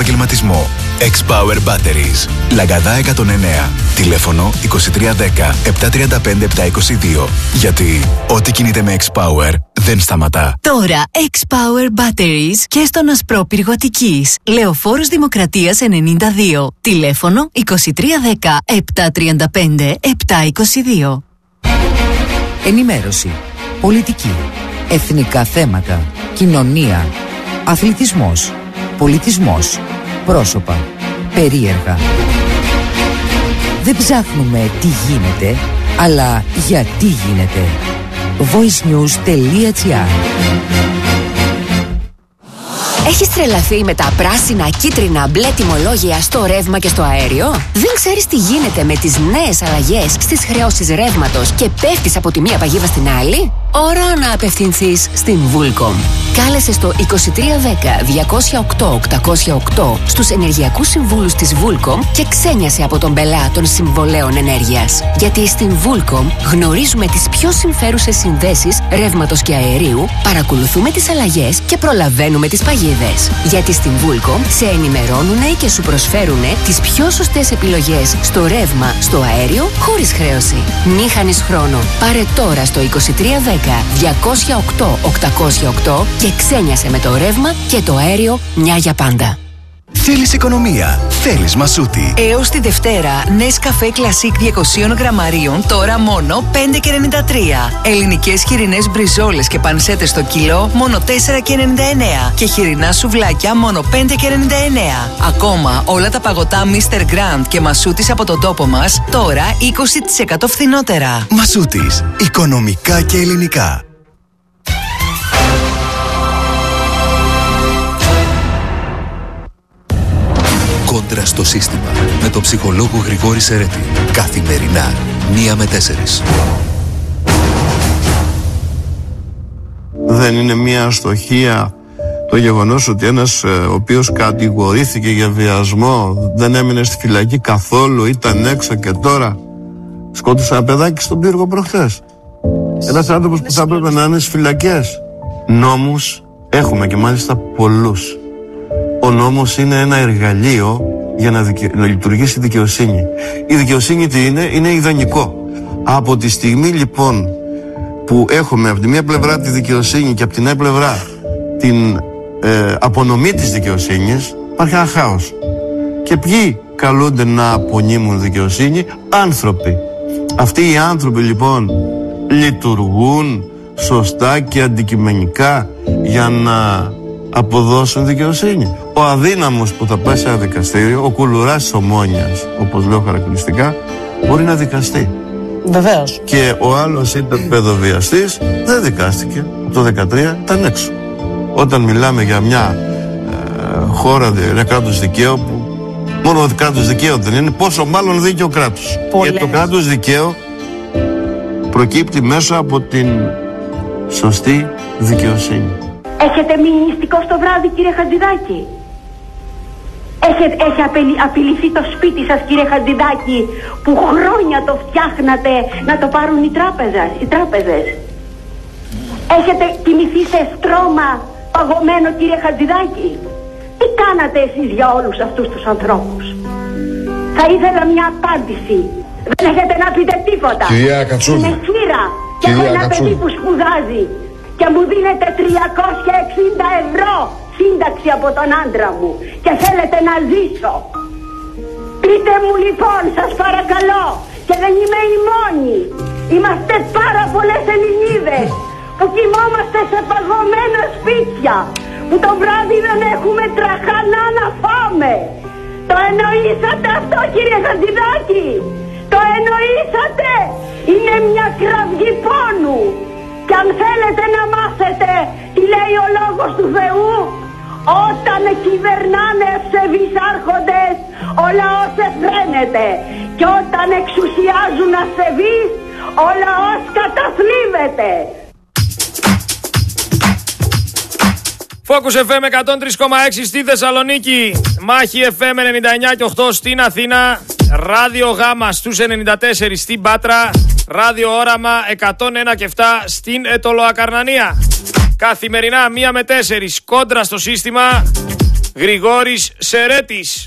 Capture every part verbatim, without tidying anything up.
επαγγελματισμό. X-Power Batteries. Λαγκαδά εκατόν εννέα. Τηλέφωνο είκοσι τρία δέκα επτακόσια τριάντα πέντε επτακόσια είκοσι δύο. Γιατί ό,τι κινείται με X-Power δεν σταματά. Τώρα X-Power Batteries και στον Ασπρόπυργο Αττικής. Λεωφόρος Δημοκρατίας ενενήντα δύο. Τηλέφωνο είκοσι τρία δέκα επτακόσια τριάντα πέντε επτακόσια είκοσι δύο. Ενημέρωση, πολιτική, εθνικά θέματα, κοινωνία, αθλητισμός, πολιτισμός, πρόσωπα, περίεργα. Δεν ψάχνουμε τι γίνεται, αλλά γιατί γίνεται. voicenews.gr. Έχεις τρελαθεί με τα πράσινα, κίτρινα, μπλε τιμολόγια στο ρεύμα και στο αέριο? Δεν ξέρεις τι γίνεται με τις νέες αλλαγές στις χρεώσεις ρεύματος και πέφτεις από τη μία παγίδα στην άλλη? Ώρα να απευθυνθείς στην Vulcom. Κάλεσε στο είκοσι τρία δέκα διακόσια οκτώ οκτακόσια οκτώ στους ενεργειακούς συμβούλους της Vulcom και ξένιασε από τον πελά των συμβολέων ενέργειας. Γιατί στην Vulcom γνωρίζουμε τις πιο συμφέρουσες συνδέσεις ρεύματος και αερίου, παρακολουθούμε τις αλλαγές και προλαβαίνουμε τις παγίδες. Γιατί στην Vulcom σε ενημερώνουνε και σου προσφέρουνε τις πιο σωστές επιλογές στο ρεύμα, στο αέριο, χωρίς χρέωση. Μη χάνεις χρόνο. Πάρε τώρα στο είκοσι τρία δέκα διακόσια οκτώ οκτακόσια οκτώ και ξένιασε με το ρεύμα και το αέριο μια για πάντα. Θέλεις οικονομία, θέλεις Μασούτη. Έως τη Δευτέρα, Nescafé Classic διακόσια γραμμαρίων, τώρα μόνο πέντε και ενενήντα τρία. Ελληνικές χοιρινές μπριζόλες και πανσέτες στο κιλό, μόνο τέσσερα και ενενήντα εννέα. Και χοιρινά σουβλάκια, μόνο πέντε και ενενήντα εννέα. Ακόμα, όλα τα παγωτά μίστερ Grand και Μασούτης από τον τόπο μας, τώρα είκοσι τοις εκατό φθηνότερα. Μασούτης, οικονομικά και ελληνικά. Κόντρα στο σύστημα με τον ψυχολόγο Γρηγόρη Σερέτη. Καθημερινά, μία με τέσσερις. Δεν είναι μία αστοχία το γεγονός ότι ένας ε, ο οποίος κατηγορήθηκε για βιασμό δεν έμεινε στη φυλακή καθόλου, ήταν έξω και τώρα σκότωσε ένα παιδάκι στον πύργο προχθές. Ένας άνθρωπος που θα έπρεπε να είναι στις φυλακές. Νόμους έχουμε και μάλιστα πολλούς. Ο νόμος είναι ένα εργαλείο για να, δικαι... να λειτουργήσει η δικαιοσύνη. Η δικαιοσύνη τι είναι? Είναι ιδανικό. Από τη στιγμή λοιπόν που έχουμε από τη μία πλευρά τη δικαιοσύνη και από την άλλη πλευρά την ε, απονομή της δικαιοσύνης, υπάρχει ένα χάος. Και ποιοι καλούνται να απονείμουν δικαιοσύνη? Άνθρωποι. Αυτοί οι άνθρωποι λοιπόν λειτουργούν σωστά και αντικειμενικά για να αποδώσουν δικαιοσύνη. Ο αδύναμος που θα πάει σε ένα δικαστήριο, ο κουλουράς της Ομόνοιας, όπως λέω χαρακτηριστικά, μπορεί να δικαστεί. Βεβαίως. Και ο άλλος ήταν παιδοβιαστής, δεν δικάστηκε. Από το δεκατρία ήταν έξω. Όταν μιλάμε για μια ε, χώρα, ένα κράτος δικαίου, που μόνο κράτος δικαίου δεν είναι, πόσο μάλλον δίκαιο κράτος. Γιατί το κράτος δικαίου προκύπτει μέσα από την σωστή δικαιοσύνη. Έχετε μείνει νηστικός το βράδυ, κύριε Χατζηδάκη? Έχετε, έχει απειλη, απειληθεί το σπίτι σας, κύριε Χατζηδάκη, που χρόνια το φτιάχνατε να το πάρουν οι, τράπεζες, οι τράπεζες? Έχετε κοιμηθεί σε στρώμα παγωμένο, κύριε Χατζηδάκη? Τι κάνατε εσείς για όλους αυτούς τους ανθρώπους? Θα ήθελα μια απάντηση. Δεν έχετε να πείτε τίποτα. Κυρία Κατσούλη. Είμαι χείρα και έχω ένα παιδί που σπουδάζει και μου δίνετε τριακόσια εξήντα ευρώ σύνταξη από τον άντρα μου και θέλετε να ζήσω. Πείτε μου λοιπόν, σας παρακαλώ, και δεν είμαι η μόνη. Είμαστε πάρα πολλές Ελληνίδες που κοιμόμαστε σε παγωμένα σπίτια, που το βράδυ δεν έχουμε τραχανά να φάμε. Το εννοήσατε αυτό, κύριε Χατζηδάκη? Το εννοήσατε? Είναι μια κραυγή πόνου. Και αν θέλετε να μάθετε τι λέει ο λόγος του Θεού, όταν κυβερνάνε ευσεβείς άρχοντες, ο λαός εφραίνεται. Και όταν εξουσιάζουν ασεβείς, ο λαός καταθλίβεται. Focus εφ εμ εκατόν τρία κόμμα έξι στη Θεσσαλονίκη, Μάχη εφ εμ ενενήντα εννιά και οκτώ στην Αθήνα, Ράδιο Γάμα στους ενενήντα τέσσερα στην Πάτρα, Ράδιο Όραμα εκατόν ένα και επτά στην Ετωλοακαρνανία. Καθημερινά μία με τέσσερις, κόντρα στο σύστημα Γρηγόρης Σερέτης.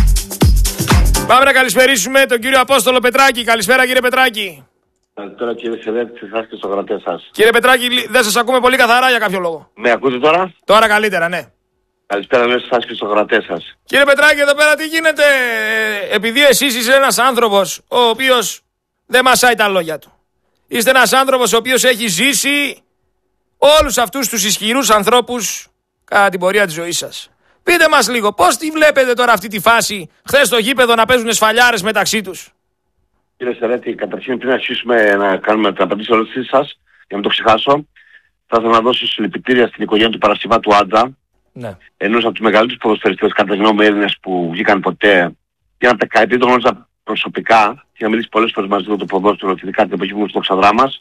Πάμε να καλησπερίσουμε τον κύριο Απόστολο Πετράκη. Καλησπέρα κύριε Πετράκη. Καλησπέρα κύριε Σερέτη, εσάς και στους γρατές σας. Κύριε Πετράκη, δεν σας ακούμε πολύ καθαρά για κάποιο λόγο. Με ακούτε τώρα? Τώρα καλύτερα, ναι. Καλησπέρα λέω σε εσάς και στους γρατές σας. Κύριε Πετράκη, εδώ πέρα τι γίνεται? Επειδή εσείς είστε ένας άνθρωπος ο οποίος δεν μασάει τα λόγια του. Είστε ένας άνθρωπος ο οποίος έχει ζήσει όλους αυτούς τους ισχυρούς ανθρώπους κατά την πορεία της ζωής σας. Πείτε μας λίγο, πώς τη βλέπετε τώρα αυτή τη φάση, χθες στο γήπεδο να παίζουν σφαλιάρες μεταξύ τους? Κύριε Σερέτη, καταρχήν πριν αρχίσουμε να κάνουμε την απαντήση ερώτησή σας, για να μην το ξεχάσω, θα ήθελα να δώσω συλληπιτήρια στην οικογένεια του Παρασκευά του Άντρα. Ναι. Ενός από τους μεγαλύτερους ποδοσφαιριστές κατά τη γνώμη μου Έλληνες που βγήκαν ποτέ για να δεκαετία, το γνώριζα προσωπικά και να μιλήσει πολλές φορές μαζί με το ποδόσφαιρο, ειδικά την εποχή που ήμουν στο Ξαδράμας.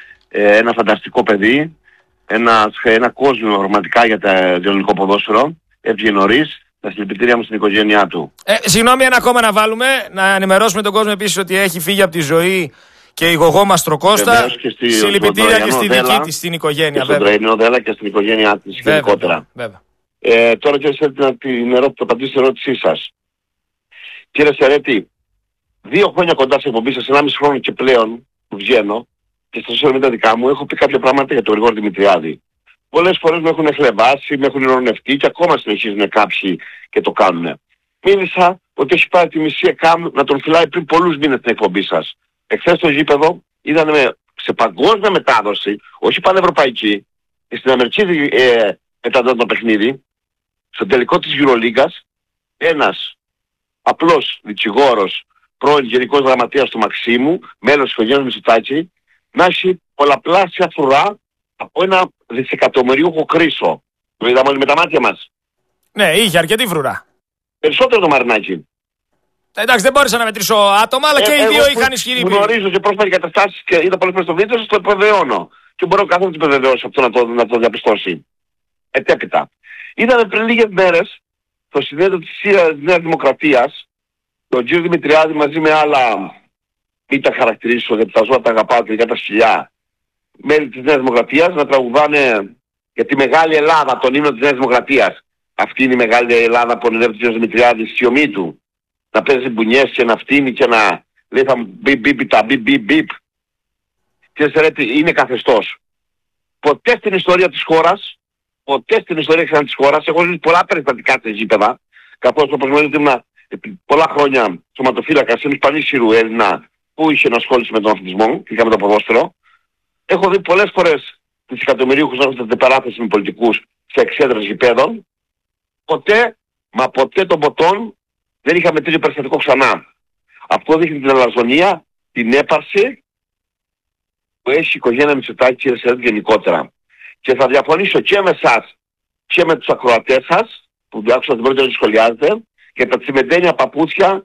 Ε, ένα φανταστικό παιδί, ένα, ένα κόσμο πραγματικά για το ελληνικό ποδόσφαιρο. Έφυγε νωρίς. Τα συλληπιτήρια μου στην οικογένειά του. Ε, συγγνώμη, ένα ακόμα να βάλουμε, να ενημερώσουμε τον κόσμο επίσης ότι έχει φύγει από τη ζωή και η γογό μας Τροκώστα. Στη, συλληπιτήρια και στη δική της την οικογένεια. Και στον Τραϊνό Δέλα και στην οικογένειά της γενικότερα. Βέβαια. Ε, τώρα κύριε Σερέτη, να την ερώτηση, απαντήσω στην ερώτησή σας. Κύριε Σερέτη, δύο χρόνια κοντά σε εκπομπή σας, ενάμιση χρόνο και πλέον που βγαίνω και στα social media δικά μου, έχω πει κάποια πράγματα για τον Γρηγόρη Δημητριάδη. Πολλές φορές με έχουν χλεβάσει, με έχουν ειρωνευτεί και ακόμα συνεχίζουν κάποιοι και το κάνουν. Μίλησα ότι έχει πάρει τη μισή ΕΚΑΜ να τον φυλάει πριν πολλούς μήνες την εκπομπή σας. Εχθές στο γήπεδο είδαμε σε παγκόσμια μετάδοση, όχι πανευρωπαϊκή, και στην Αμερική ε, μετά το παιχνίδι, στο τελικό της Euroligas, ένας απλός δικηγόρος, πρώην γενικός γραμματέας του Μαξίμου, μέλος της οικογένειας Μητσοτάκη, να έχει πολλαπλάσια φρουρά από ένα δισεκατομμυρίουχο κρίσο. Το είδαμε όλοι με τα μάτια μας. Ναι, είχε αρκετή φρουρά. Περισσότερο το Μαρινάκι. Εντάξει, δεν μπόρεσα να μετρήσω άτομα, αλλά ε, και οι δύο είχαν ισχυρή πίεση. Γνωρίζω και πρόσφατα καταστάσεις και είδα πολλές φορές το βίντεο, σας το επιβεβαιώνω. Και μπορώ καθόλου να το επιβεβαιώσω αυτό να το, να το διαπιστώσει. Ετέπειτα. Είδαμε πριν λίγες μέρες το συνέδριο της Νέας Δημοκρατίας, τον κύριο Δημητριάδη μαζί με άλλα, μην τα χαρακτηρίσω γιατί τα ζώα τα αγαπάω και για τα σκυλιά, μέλη της Νέας Δημοκρατίας να τραγουδάνε για τη μεγάλη Ελλάδα, τον ύμνο της Νέας Δημοκρατίας. Αυτή είναι η μεγάλη Ελλάδα που ονειρεύει ο κύριος Δημητριάδης στη σιωμή του. Να παίζει μπουνιές και να φτύνει και να λέει θα μπιπ μπιπ τα μπιπ μπιπ μπιπ. Κύριε Σερέτη, είναι καθεστώς. Ποτέ στην ιστορία της χώρας, ποτέ στην ιστορία ξανά της χώρας, έχω ζήσει πολλά περιστατικά σε γήπεδα, καθώς όπως γνωρίζετε ήμουν πολλά χρόνια σωματοφύλακας ενός πανίσχυρου Έλληνα που είχε ενασχόληση με τον αθλητισμό και με το ποδόσφαιρο. Έχω δει πολλές φορές τις εκατομμυρίουχους να έχουν παράθεση με πολιτικούς σε εξέδρες γηπέδων. Ποτέ, μα ποτέ των ποτών δεν είχαμε τέτοιο περιστατικό ξανά. Αυτό δείχνει την αλαζονία, την έπαρση που έχει η οικογένεια Μητσοτάκη και η γενικότερα. Και θα διαφωνήσω και με εσάς και με τους ακροατές σας, που άκουσα την πρώτη να σχολιάζετε, για τα τσιμεντένια παπούτσια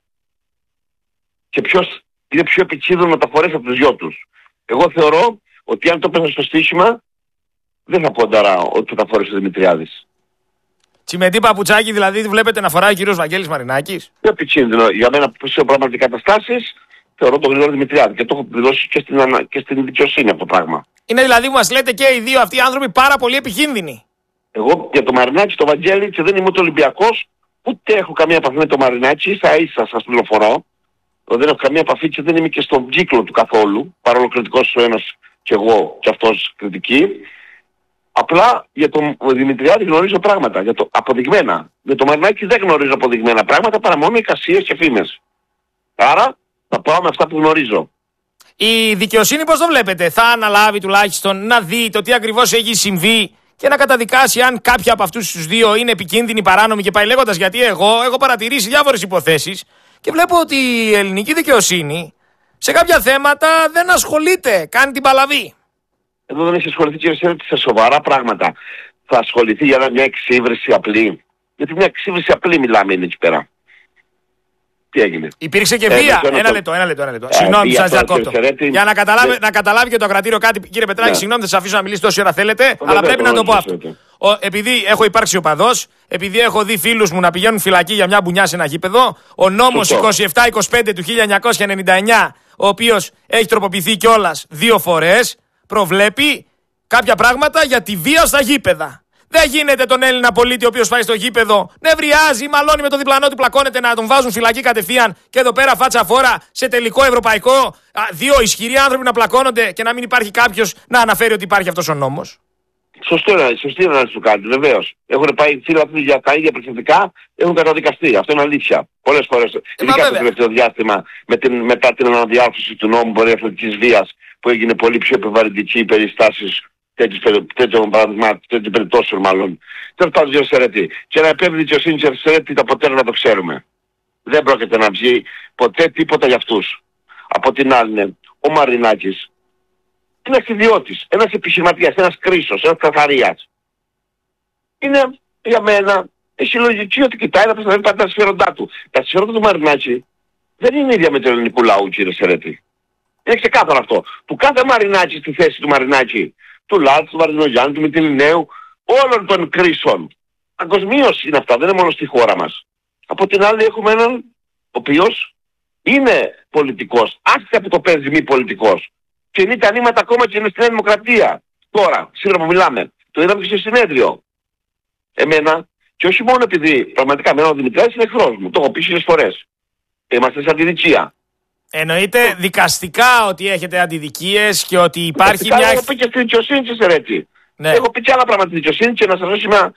και ποιος είναι πιο επικίνδυνο να τα φορέσει από τους δυο τους. Εγώ θεωρώ ότι αν το πέσω στο στοίχημα, δεν θα πονταρά ότι θα τα φορέσει ο Δημητριάδης. Τσιμεντή παπουτσάκι δηλαδή βλέπετε να φοράει ο κύριος Βαγγέλης Μαρινάκης? Πιο επικίνδυνο. Για μένα που σε πραγματικές καταστάσεις θεωρώ τον Γρηγόρη Δημητριάδη και το έχω πληρώσει και στην, και στην δικαιοσύνη αυτό το πράγμα. Είναι δηλαδή που μας λέτε και οι δύο αυτοί οι άνθρωποι πάρα πολύ επικίνδυνοι. Εγώ για το Μαρινάκη, το Βαγγέλη και δεν είμαι ούτε Ολυμπιακός, ούτε έχω καμία επαφή με το Μαρινάκη, ίσα ίσα σας πληροφορώ. Δεν έχω καμία επαφή και δεν είμαι και στον κύκλο του καθόλου, παρόλο κριτικός ο ένας και εγώ και αυτός κριτική. Απλά για τον Δημητριάδη γνωρίζω πράγματα, για το αποδειγμένα. Για το Μαρινάκη δεν γνωρίζω αποδειγμένα πράγματα παρά μόνο εικασίες και φήμες. Άρα θα πάω με αυτά που γνωρίζω. Η δικαιοσύνη πώς το βλέπετε? Θα αναλάβει τουλάχιστον να δει το τι ακριβώς έχει συμβεί και να καταδικάσει αν κάποιοι από αυτούς τους δύο είναι επικίνδυνοι, παράνομοι και πάει λέγοντας? Γιατί εγώ έχω παρατηρήσει διάφορες υποθέσεις και βλέπω ότι η ελληνική δικαιοσύνη σε κάποια θέματα δεν ασχολείται, κάνει την παλαβή. Εδώ δεν έχει ασχοληθεί κύριε Σέρτη σε σοβαρά πράγματα. Θα ασχοληθεί για μια εξύβριση απλή. Γιατί μια εξύβριση απλή μιλάμε είναι εκεί πέρα. Τι έγινε? Υπήρξε και βία. Ε, ένα, λεπτό, ένα λεπτό, ένα λεπτό. Ε, συγγνώμη, σας διακόπτω. Για να καταλάβει, ναι. να καταλάβει και το ακροατήριο κάτι, κύριε Πετράκη, ναι. Συγγνώμη, θα σας αφήσω να μιλήσει τόση ώρα θέλετε, ναι, αλλά ναι, πρέπει ναι, να το πω αυτό. Ο, επειδή έχω υπάρξει οπαδός, επειδή έχω δει φίλους μου να πηγαίνουν φυλακή για μια μπουνιά σε ένα γήπεδο, ο νόμος είκοσι επτά είκοσι πέντε του χίλια εννιακόσια ενενήντα εννιά, ο οποίος έχει τροποποιηθεί κιόλας δύο φορές, προβλέπει κάποια πράγματα για τη βία στα γήπεδα. Δεν γίνεται τον Έλληνα πολίτη ο οποίος πάει στο γήπεδο, νευριάζει ή μαλώνει με τον διπλανό του, πλακώνεται, να τον βάζουν φυλακή κατευθείαν και εδώ πέρα φάτσα φόρα σε τελικό ευρωπαϊκό. Α, δύο ισχυροί άνθρωποι να πλακώνονται και να μην υπάρχει κάποιος να αναφέρει ότι υπάρχει αυτός ο νόμος. Σωστό, σωστή ανάλυση του κάνετε, βεβαίως. Έχουν πάει φίλοι για τα ίδια περιστατικά, έχουν καταδικαστεί. Αυτό είναι αλήθεια. Πολλές φορές. Ε, ειδικά το τελευταίο διάστημα με την, μετά την αναδιάρθρωση του νόμου περιαθλητικής βίας που έγινε πολύ πιο επιβαρυντική οι περιστάσεις τέτοιων περιπτώσεων μάλλον. Τέλος πάντων, κύριε Σερέτη, και να επέμβει δικαιοσύνη, κύριε Σερέτη, το αποτέλεσμα το ξέρουμε. Δεν πρόκειται να βγει ποτέ τίποτα για αυτούς. Από την άλλη, ο Μαρινάκης είναι ένας ιδιώτης, ένας επιχειρηματίας, ένας κρίσος, ένας καθαρίας. Είναι για μένα, έχει λογική ότι κοιτάει να προστατεύει πάντα τα συμφέροντά του. Τα συμφέροντα του Μαρινάκη δεν είναι ίδια με του ελληνικού λαού, κύριε Σερέτη. Είναι ξεκάθαρο αυτό. Που κάθε Μαρινάκη στη θέση του Μαρινάκη, του Λάτς, του Βαρδινογιάννη, του Μητυλινέου, όλων των κρίσεων. Παγκοσμίως είναι αυτά, δεν είναι μόνο στη χώρα μας. Από την άλλη έχουμε έναν ο οποίος είναι πολιτικός, άσχετα που το παίζει μη πολιτικός. Και είναι τα νήματα ακόμα και είναι στη Νέα Δημοκρατία. Τώρα, σήμερα που μιλάμε, το είδαμε και στο συνέδριο. Εμένα, και όχι μόνο επειδή πραγματικά εμένα ο Δημητριάδης είναι εχθρός μου, το έχω πει χίλιες φορές. Είμαστε σε αντιδικία. Εννοείται δικαστικά ότι έχετε αντιδικίες και ότι υπάρχει δικαστικά, μια... Έχω πει και στη δικαιοσύνη της Ερέτη. Ναι. Έχω πει και άλλα πράγματα στη δικαιοσύνη και να σας δώσω μια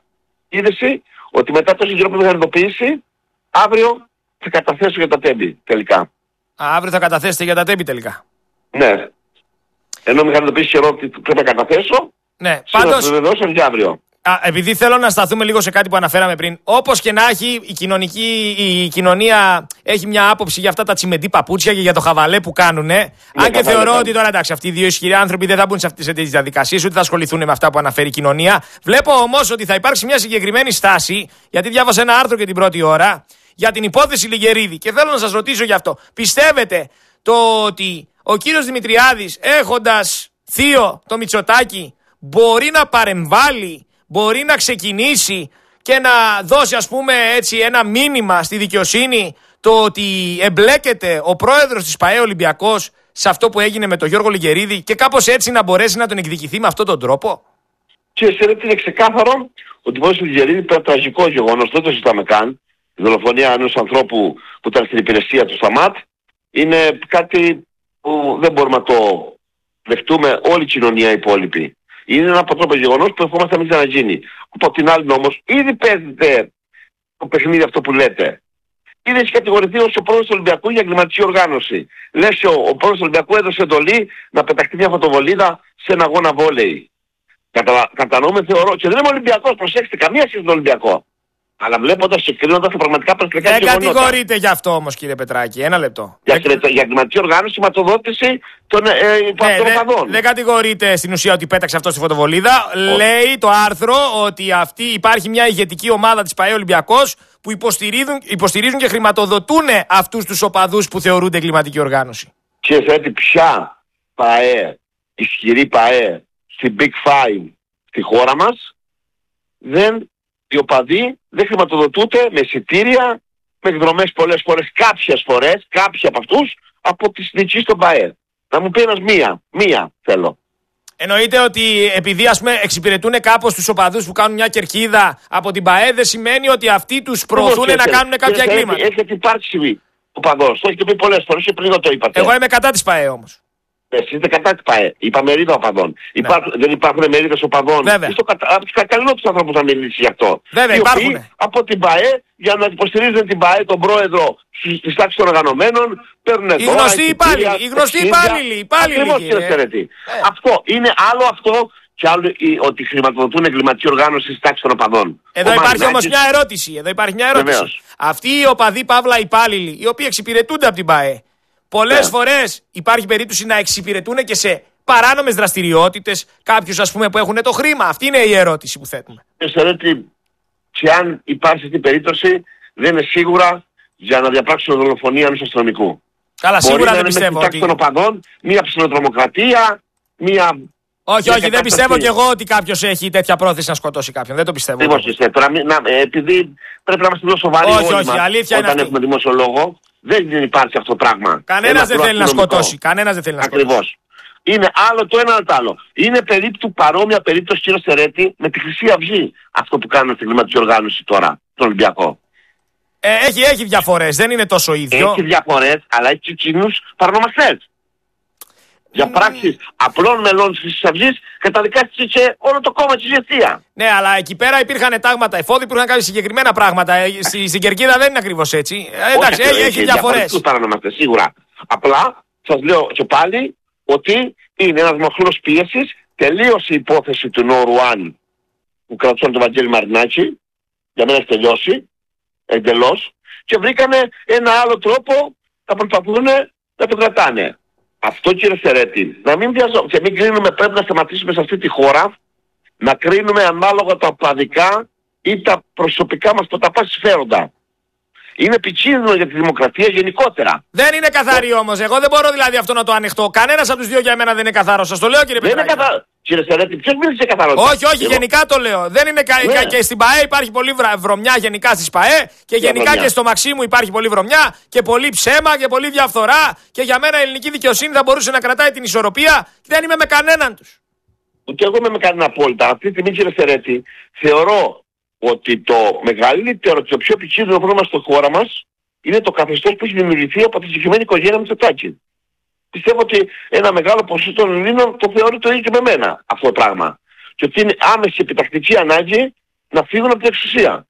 είδηση ότι μετά τόσο καιρό που με είχαν ειδοποιήσει, αύριο θα καταθέσω για τα τέμπη τελικά. Α, αύριο θα καταθέσετε για τα τέμπη τελικά. Ναι. Ενώ με είχαν ειδοποιήσει καιρό ότι πρέπει να καταθέσω, ναι, πάντως... θα το για αύριο. Α, επειδή θέλω να σταθούμε λίγο σε κάτι που αναφέραμε πριν, όπως και να έχει η, κοινωνική, η κοινωνία έχει μια άποψη για αυτά τα τσιμεντή παπούτσια και για το χαβαλέ που κάνουνε. Ναι, αν και θεωρώ ναι. ότι τώρα εντάξει, αυτοί οι δύο ισχυροί άνθρωποι δεν θα μπουν σε αυτές τις διαδικασίες, ούτε θα ασχοληθούν με αυτά που αναφέρει η κοινωνία. Βλέπω όμως ότι θα υπάρξει μια συγκεκριμένη στάση, γιατί διάβασα ένα άρθρο και την πρώτη ώρα, για την υπόθεση Λιγερίδη. Και θέλω να σας ρωτήσω γι' αυτό. Πιστεύετε το ότι ο κύριος Δημητριάδης, έχοντας θείο το Μητσοτάκη, μπορεί να παρεμβάλλει, μπορεί να ξεκινήσει και να δώσει ας πούμε έτσι ένα μήνυμα στη δικαιοσύνη το ότι εμπλέκεται ο πρόεδρος της ΠΑΕ Ολυμπιακός σε αυτό που έγινε με τον Γιώργο Λιγερίδη και κάπως έτσι να μπορέσει να τον εκδικηθεί με αυτόν τον τρόπο? Κύριε Σερέτη, είναι ξεκάθαρο ότι η υπόθεση του Λιγερίδη είναι ένα τραγικό γεγονός, δεν το συζητάμε καν. Η δολοφονία ενός ανθρώπου που ήταν στην υπηρεσία του ΣΑΜΑΤ είναι κάτι που δεν μπορούμε να το δεχτούμε όλη η κοινωνία υπόλοιπη. Είναι ένα αποτρόπαιο γεγονός που ευχόμαστε να μην ξαναγίνει. Από την άλλη όμως, ήδη παίζεται το παιχνίδι αυτό που λέτε. Ήδη έχει κατηγορηθεί ως ο πρόεδρος του Ολυμπιακού για εγκληματική οργάνωση. Λες ο, ο πρόεδρος του Ολυμπιακού έδωσε εντολή να πεταχτεί μια φωτοβολίδα σε ένα αγώνα βόλεϊ. Κατα, κατανοούμε, θεωρώ, και δεν είμαι Ολυμπιακός, προσέξτε, καμία σχέση με τον Ολυμπιακό. Αλλά βλέποντας και κρίνοντας τα πραγματικά περιστατικά γεγονότα. Δεν κατηγορείτε γι' αυτό όμως, κύριε Πετράκη, ένα λεπτό. Για, για, για εγκληματική οργάνωση, σηματοδότηση των ε, ναι, οπαδών. Δεν κατηγορείτε στην ουσία ότι πέταξε αυτό στη φωτοβολίδα. Oh. Λέει το άρθρο ότι αυτή υπάρχει μια ηγετική ομάδα της ΠΑΕ Ολυμπιακός που υποστηρίζουν, υποστηρίζουν και χρηματοδοτούν αυτούς τους οπαδούς που θεωρούνται εγκληματική οργάνωση. Και ξέρετε ποια ΠΑΕ, ισχυρή ΠΑΕ στην Big Five στη χώρα μας, δεν, οι οπαδοί δεν χρηματοδοτούνται με εισιτήρια, με εκδρομές πολλές φορές, κάποιες φορές, κάποιοι από αυτούς, από τις νικήσεις στον ΠΑΕ. Να μου πει ένας μία, μία θέλω. Εννοείται ότι επειδή ας πούμε εξυπηρετούν κάπως τους οπαδούς που κάνουν μια κερκίδα από την ΠΑΕ, δεν σημαίνει ότι αυτοί τους προωθούν να κάνουν κάποια εγκλήματα. Έχετε υπάρξει οπαδός, το έχετε πει πολλές φορές και πριν το είπατε. Εγώ είμαι κατά της ΠΑΕ όμως. Εσείς είστε κατά της ΠΑΕ. Είπα μερίδα οπαδών. Ναι. Υπάρχουν, δεν υπάρχουν μερίδες οπαδών. Είστε από τους καταλληλότερους ανθρώπους να μιλήσει γι' αυτό. Βέβαια, υπάρχουν. Από την ΠΑΕ για να υποστηρίζουν την ΠΑΕ, τον πρόεδρο στις τάξεις των οργανωμένων, παίρνουν εδώ. Οι γνωστοί υπάλληλοι. Οι γνωστοί υπάλληλοι. Ακριβώς, κύριε Σερέτη. Αυτό είναι άλλο αυτό και άλλο ότι χρηματοδοτούν εγκληματική οργάνωση στις τάξεις των οπαδών. Εδώ ο υπάρχει όμως μια ερώτηση. Εδώ υπάρχει μια ερώτηση. Βεβαίως. Αυτοί οι οπαδοί παύλα υπάλληλοι, οι οποίοι εξυπηρετούνται από την ΠΑΕ. Πολλές yeah. φορές υπάρχει περίπτωση να εξυπηρετούν και σε παράνομες δραστηριότητες κάποιους ας πούμε που έχουν το χρήμα. Αυτή είναι η ερώτηση που θέτουμε. Ξέρω ότι και αν υπάρχει αυτή η περίπτωση δεν είναι σίγουρα για να διαπράξουν δολοφονία ενός αστυνομικού. Καλά, μπορεί σίγουρα να δεν πιστεύω. Μπορεί να είναι των οπαδών, μία ψηλοτρομοκρατία, μία... Όχι, όχι, δεν πιστεύω κι εγώ ότι κάποιος έχει τέτοια πρόθεση να σκοτώσει κάποιον. Δεν το πιστεύω. Τι πιστεύω. Επειδή πρέπει να είμαστε λίγο σοβαροί όχι, όχι, αλήθεια όταν έχουμε δημόσιο λόγο. Δεν υπάρχει αυτό το πράγμα. Κανένας δεν θέλει να σκοτώσει. Κανένας δεν θέλει να σκοτώσει. Ακριβώς. Είναι άλλο το ένα, άλλο το άλλο. Είναι περίπου παρόμοια περίπτωση, κύριε Σερέτη, με τη Χρυσή Αυγή. Αυτό που κάνουν στην κλιματική οργάνωση τώρα, τον Ολυμπιακό. Ε, έχει, έχει διαφορές, δεν είναι τόσο ίδιο. Έχει διαφορές, αλλά έχει και κοινούς παρονομαστές. Για πράξεις απλών μελών της Χρυσής Αυγής καταδικάστηκε όλο το κόμμα της ηγεσία. Ναι, αλλά εκεί πέρα υπήρχαν τάγματα εφόδη, υπήρχαν κάποια συγκεκριμένα πράγματα. Στη, στην Κερκίδα δεν είναι ακριβώς έτσι. Ε, εντάξει, όχι, έχει, έχει διαφορές. Τους παρανομαστές, σίγουρα. Απλά σας λέω και πάλι ότι είναι ένας μοχλός πίεσης. Τελείωσε η υπόθεση του Νορουάν που κρατούσαν τον Βαγγέλη Μαρινάκη. Για μένα έχει τελειώσει εντελώς. Και βρήκανε ένα άλλο τρόπο να προσπαθούν να τον κρατάνε. Αυτό, κύριε Σερέτη, να μην βιαζόμαστε και μην κρίνουμε, πρέπει να σταματήσουμε σε αυτή τη χώρα να κρίνουμε ανάλογα τα οπαδικά ή τα προσωπικά μας ποταπά συμφέροντα. Είναι επικίνδυνο για τη δημοκρατία γενικότερα. Δεν είναι καθαρή όμως. Εγώ δεν μπορώ δηλαδή αυτό να το ανοιχτώ. Κανένας από τους δύο για μένα δεν είναι καθαρός. Σας το λέω, κύριε Πετράκη. Δεν είναι καθαρό. Κύριε Σερέτη, ποιος μίλησε καθαρότητα? Όχι, όχι, Εγώ. γενικά το λέω. Δεν είναι κα... ναι. Και στην ΠΑΕ υπάρχει πολύ βρωμιά γενικά στις ΠΑΕ και για γενικά βρωμιά. Και στο Μαξίμου υπάρχει πολύ βρωμιά και πολύ ψέμα και πολύ διαφθορά. Και για μένα η ελληνική δικαιοσύνη θα μπορούσε να κρατάει την ισορροπία και δεν είμαι με κανέναν τους. Ούτε εγώ είμαι με κανένα απόλυτα. Αυτή τη στιγμή, κύριε Σερέτη, θεωρώ ότι το μεγαλύτερο και το πιο επικίνδυνο πρόβλημα στη χώρα μας είναι το καθεστώς που έχει δημιουργηθεί από τη συγκεκριμένη οικογένεια Μητσοτάκη. Πιστεύω ότι ένα μεγάλο ποσοστό των Ελλήνων το θεωρεί το ίδιο και με μένα αυτό το πράγμα. Και ότι είναι άμεση επιτακτική ανάγκη να φύγουν από την εξουσία.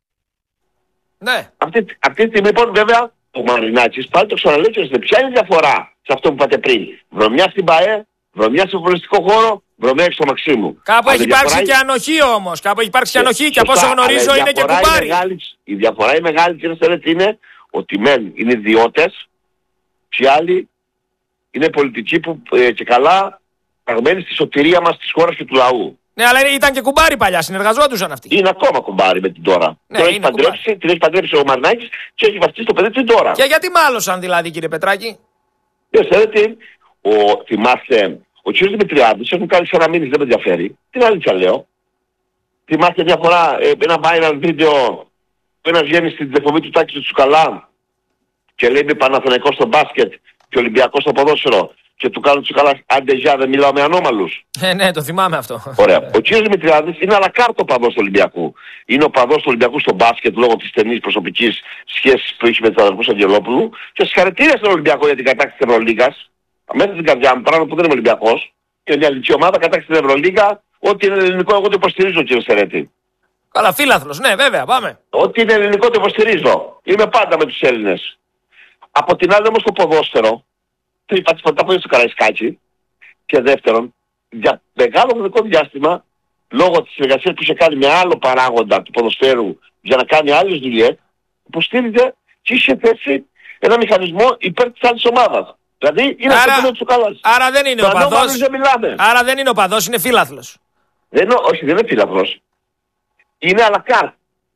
Ναι. Αυτή, αυτή τη στιγμή λοιπόν βέβαια ο Μαρινάκης πάλι το ξαναλέω και σε ποια είναι η διαφορά σε αυτό που είπατε πριν. Βρωμιά στην ΠΑΕ, βρωμιά στον πολιτικό χώρο, βρωμιά στο Μαξίμου. Κάπου έχει υπάρξει και ανοχή όμως. Κάπου έχει υπάρξει και ανοχή και από όσο γνωρίζω είναι και κουμπάρι. Η διαφορά η μεγάλη, κύριε Σερέτη, είναι ότι μεν είναι ιδιώτες και άλλοι είναι πολιτικοί που ε, και καλά αγμένοι στη σωτηρία μας της χώρας και του λαού. Ναι, αλλά ήταν και κουμπάρι παλιά, συνεργαζόντουσαν αυτοί. Είναι ακόμα κουμπάρι με την τώρα. Ναι, τον έχει παντρέψει, την έχει παντρέψει ο Μαρινάκης και έχει βαστεί στο παιδί του τώρα. Και γιατί μάλωσαν δηλαδή, κύριε Πετράκη? Κύριε Σερέτη, ο, θυμάστε, ο κ. Δημητριάδης, έχουν κάνει σαν να μήνες, δεν με ενδιαφέρει. Την αλήθεια λέω. Θυμάστε μια φορά ε, ένα viral βίντεο που ένας βγαίνει στην εκπομπή του Τάκη του Τσουκαλά και λέει με Παναθηναϊκό στο μπάσκετ και Ολυμπιακό στο ποδόσφαιρο και του κάνουν Τσουκαλά, άντε γεια, δεν μιλάω με ανώμαλους. Ε, ναι, το θυμάμαι αυτό. Ωραία. Ο κ. Δημητριάδης είναι αλακάρτο παδός του Ολυμπιακού. Είναι ο παδός του Ολυμπιακού στο μπάσκετ λόγω της στενής προσωπικής σχέσης που έχει με τους αδερφούς Αγγελόπουλου και συγχαρητήρια στον Ολυμπιακό για την κατάκτηση της Ευρωλίγκας. Μέσα στην καρδιά μου, πράγμα που δεν είμαι Ολυμπιακός, και μια ελληνική ομάδα κατάξει την Ευρωλίγκα, ό,τι είναι ελληνικό εγώ το υποστηρίζω, κύριε Σερέτη. Καλά, φίλαθλος, ναι, βέβαια, πάμε. Ό,τι είναι ελληνικό το υποστηρίζω. Είμαι πάντα με τους Έλληνες. Από την άλλη όμως το ποδόσφαιρο, το είπα τα πω στο Καραϊσκάκι, και δεύτερον, για μεγάλο χρονικό διάστημα, λόγω της συνεργασίας που είχε κάνει με άλλο παράγοντα του ποδοσφαίρου για να κάνει άλλες δουλειές, υποστήριζε και είχε θέσει ένα μηχανισμό υπέρ της άλλης ομάδας. Δηλαδή είναι άρα, αυτό που είναι άρα δεν είναι ο παδός. Άρα δεν είναι ο παδός, είναι φίλαθλος. Δεν, όχι, δεν είναι φίλαθλος. Είναι αλακάρ.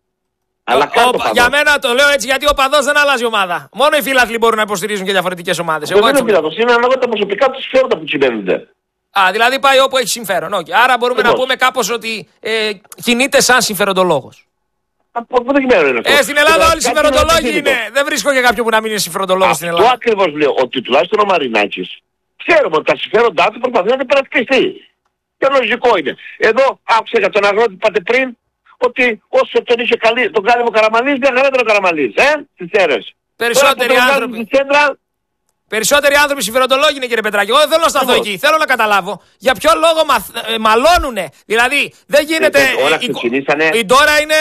Αλακάρ το για μένα το λέω έτσι γιατί ο παδός δεν αλλάζει ομάδα. Μόνο οι φίλαθλοι μπορούν να υποστηρίζουν και διαφορετικές ομάδες. Δεν είναι φίλαθλος, είναι ανάλογα τα προσωπικά του συμφέροντα που κυμαίνονται. Α, δηλαδή πάει όπου έχει συμφέρον. Okay. Άρα μπορούμε Πώς. να πούμε κάπως ότι ε, κινείται σαν συμφεροντολόγος. Πού δεν είναι ε, στην Ελλάδα όλοι συμφεροντολόγοι είναι. Δεν βρίσκω και κάποιον που να μην είναι συμφεροντολόγος στην Ελλάδα. Αυτό ακριβώς λέω, ότι τουλάχιστον ο Μαρινάκης ξέρουμε ότι τα συμφέροντά του προσπαθεί να την περασπιστεί. Και λογικό είναι. Εδώ άκουσα για τον αγρότη που είπατε πριν ότι όσο τον είχε καλή, τον κάνει ο Καραμανλής δεν χαρέται ο Καραμανλής, ε, στις Σέρρες. Περισσότεροι άνθρωποι. Κέντρα, Περισσότεροι άνθρωποι συμφεροντολόγοι είναι, κύριε Πετράκη. Εγώ δεν θέλω να σταθώ Εγώ. εκεί. Θέλω να καταλάβω για ποιο λόγο μαθ... ε, μαλώνουνε. Δηλαδή δεν γίνεται. Ε, όλα η, η Ντόρα είναι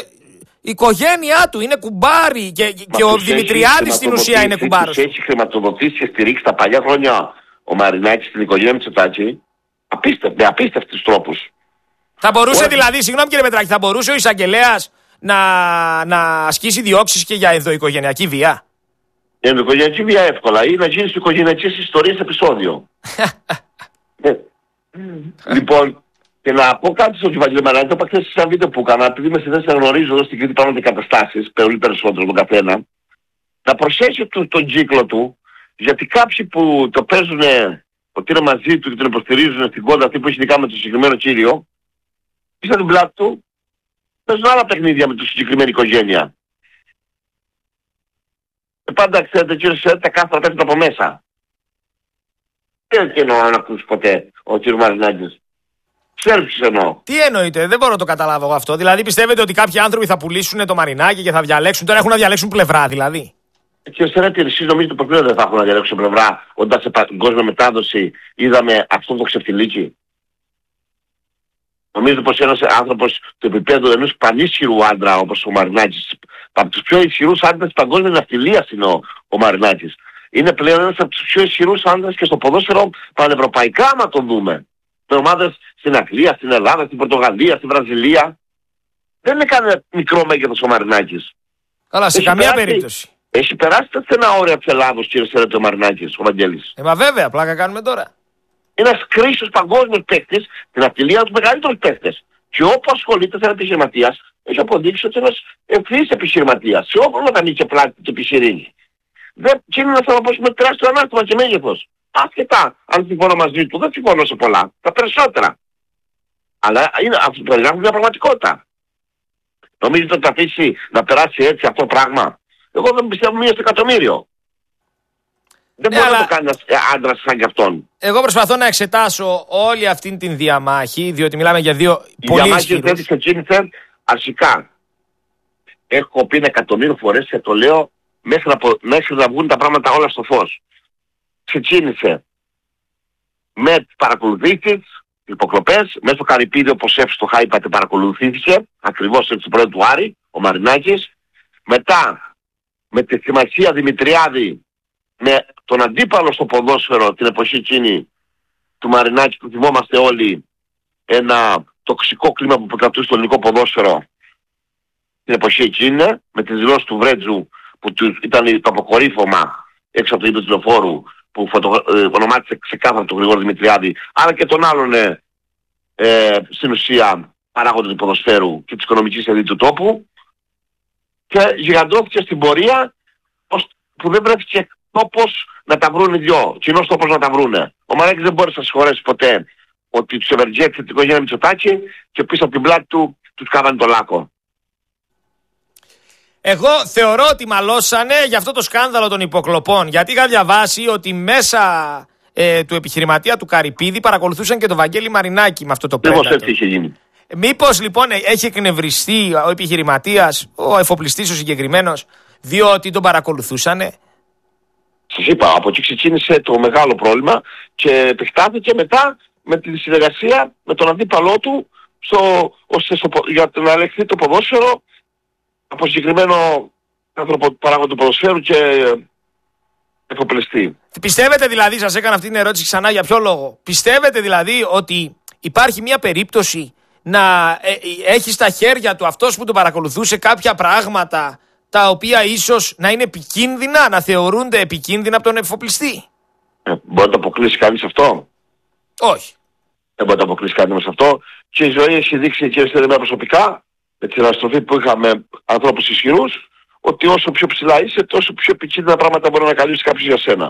η οικογένειά του, είναι κουμπάρι. Και, και ο Δημητριάδης στην ουσία είναι κουμπάρος. Έχει χρηματοδοτήσει και στηρίξει τα παλιά χρόνια ο Μαρινάκης στην οικογένεια Μητσοτάκη. Απίστευτο, με απίστευτους τρόπους. Θα μπορούσε Ό, δηλαδή, συγγνώμη κύριε Πετράκη, θα μπορούσε ο εισαγγελέας να, να ασκήσει διώξεις και για ενδοοικογενειακή βία? Για ενδοοικογενειακή βία εύκολα ή να γίνει σε οικογενειακές ιστορίες επεισόδιο. ε. Λοιπόν, και να πω κάτι στον Βαγγέλη Μαρινάκη, το είπα χθες σε ένα βίντεο που έκανα, επειδή είμαι στη θέση να γνωρίζω εδώ στην Κρήτη πάνω από καταστάσεις, πολύ περισσότερο τον καθένα, να προσέχει το, τον κύκλο του, γιατί κάποιοι που το παίζουν ότι είναι μαζί του και τον υποστηρίζουν στην κόντα αυτή που έχει δικά με το συγκεκριμένο κύριο, πίσω την πλάτη του, παίζουν άλλα παιχνίδια με τη συγκεκριμένη οικογένεια. Και πάντα ξέρετε, κύριε Σέρ, τα κάστρα πέφτουν από μέσα. Δεν εννοώ να ακούσει ποτέ ο κ. Μαρινάκης. Ξέρεις ποιος εννοώ. Τι εννοείται, δεν μπορώ να το καταλάβω εγώ αυτό. Δηλαδή πιστεύετε ότι κάποιοι άνθρωποι θα πουλήσουν το Μαρινάκη και θα διαλέξουν, τώρα έχουν να διαλέξουν πλευρά δηλαδή. Κύριε Σερέτη, εσείς νομίζετε πως δεν θα έχουν να διαλέξουν πλευρά όταν σε παγκόσμια μετάδοση είδαμε αυτό το ξεφτιλίκι. Νομίζω πως ένας άνθρωπος του επίπεδου ενός πανίσχυρου άντρα όπως ο Μαρινάκης, από τους πιο ισχυρούς άντρες της παγκόσμιας ναυτιλίας είναι ο, ο Μαρινάκης. Είναι πλέον ένας από τους πιο ισχυρούς άντρες και στο ποδόσφαιρο πανευρωπαϊκά, άμα το δούμε. Με ομάδες στην Αγγλία, στην Ελλάδα, στην Πορτογαλία, στην Βραζιλία. Δεν είναι κανένα μικρό μέγεθος ο Μαρινάκης. Καλά, σε έχει καμία περάσει, περίπτωση. Έχει περάσει τα στενά όρια της Ελλάδος, κύριε Σερέτη, ο Μαρινάκης, ο Βαγγέλης. Ε, μα βέβαια, πλάκα κάνουμε τώρα. Είναι ένας κρίσιος παγκόσμιος παίκτης, την αυτιλία του μεγαλύτερους παίκτες. Και όπου ασχολείται σαν επιχειρηματίας, έχει αποδείξει ότι είναι ένας ευθύς επιχειρηματίας. Σε όπου όταν είχε πλάτη του επιχειρήνει. Δεν είναι ένας άνθρωπος με τεράστιο ανάστημα και μέγεθος. Ασχετά, αν συμφωνώ μαζί του, δεν συμφωνώ σε πολλά. Τα περισσότερα. Αλλά είναι, αυτό περιγράφει μια πραγματικότητα. Νομίζετε ότι θα αφήσει να περάσει έτσι αυτό το πράγμα? Εγώ δεν πιστεύω μία στο εκατομμύριο. Δεν ναι, μπορεί αλλά... να το κάνει ένας άντρας σαν κι αυτόν. Εγώ προσπαθώ να εξετάσω όλη αυτή την διαμάχη, διότι μιλάμε για δύο Η πολύ διαμάχη ισχυρούς. δεν ξεκίνησε αρχικά. Έχω πει ένα εκατομμύριο φορές και το λέω μέχρι να, μέχρι να βγουν τα πράγματα όλα στο φως. Ξεκίνησε με παρακολουθήσεις, υποκλοπές, μέσα στο Καρυπίδη όπως έφυγε στο Χάιπατε παρακολουθήθηκε, ακριβώς έτσι πρώτο του Άρη, ο Μαρινάκης. Μετά με τη συμμαχία Δημητριάδη με τον αντίπαλο στο ποδόσφαιρο την εποχή εκείνη του Μαρινάκη που θυμόμαστε όλοι, ένα τοξικό κλίμα που επικρατούσε στο ελληνικό ποδόσφαιρο την εποχή εκείνη, με τις δηλώσεις του Βρέτζου που ήταν το αποκορύφωμα έξω από το ύπνο του λεωφόρου που φωτο, ε, ονομάτισε ξεκάθαρα τον Γρηγόρη Δημητριάδη, αλλά και τον άλλον ε, ε, στην ουσία παράγοντα του ποδοσφαίρου και της οικονομικής ελίτ του τόπου, και γιγαντώθηκε στην πορεία που δεν βρέθηκε τόπος να τα βρουν οι δυο, κοινός τόπος να τα βρούνε. Ο Μαράκης δεν μπόρεσε να συγχωρέσει ποτέ ότι τους ευεργέτησε την οικογένεια Μητσοτάκη και πίσω από την πλάτη του τους κάβανε το λάκκο. Εγώ θεωρώ ότι μαλώσανε για αυτό το σκάνδαλο των υποκλοπών, γιατί είχα διαβάσει ότι μέσα ε, του επιχειρηματία του Καρυπίδη παρακολουθούσαν και τον Βαγγέλη Μαρινάκη με αυτό το Predator. Μήπως έτσι είχε γίνει. Μήπως λοιπόν έχει εκνευριστεί ο επιχειρηματίας, ο εφοπλιστής ο συγκεκριμένος, διότι τον παρακολουθούσανε? Σας είπα, από εκεί ξεκίνησε το μεγάλο πρόβλημα και επεκτάθηκε μετά με τη συνεργασία με τον αντίπαλό του στο, ώστε στο, για να ελεγχθεί το ποδόσφαιρο από συγκεκριμένο άνθρωπο παράγοντα του ποδοσφαίρου και εφοπλιστή. Πιστεύετε δηλαδή, σας έκανα αυτή την ερώτηση ξανά για ποιο λόγο, πιστεύετε δηλαδή ότι υπάρχει μια περίπτωση να ε, ε, έχει στα χέρια του αυτός που τον παρακολουθούσε κάποια πράγματα τα οποία ίσως να είναι επικίνδυνα, να θεωρούνται επικίνδυνα από τον εφοπλιστή? Ε, μπορεί να το αποκλείσει κανείς αυτό? Όχι. Δεν μπορεί να το αποκλείσει κανείς αυτό. Και η ζωή έχει δείξει, κύριε Στερεμέα, προσωπικά, με την αναστροφή που είχαμε ανθρώπους ισχυρούς, ότι όσο πιο ψηλά είσαι, τόσο πιο επικίνδυνα πράγματα μπορεί να καλύψει κάποιος για σένα.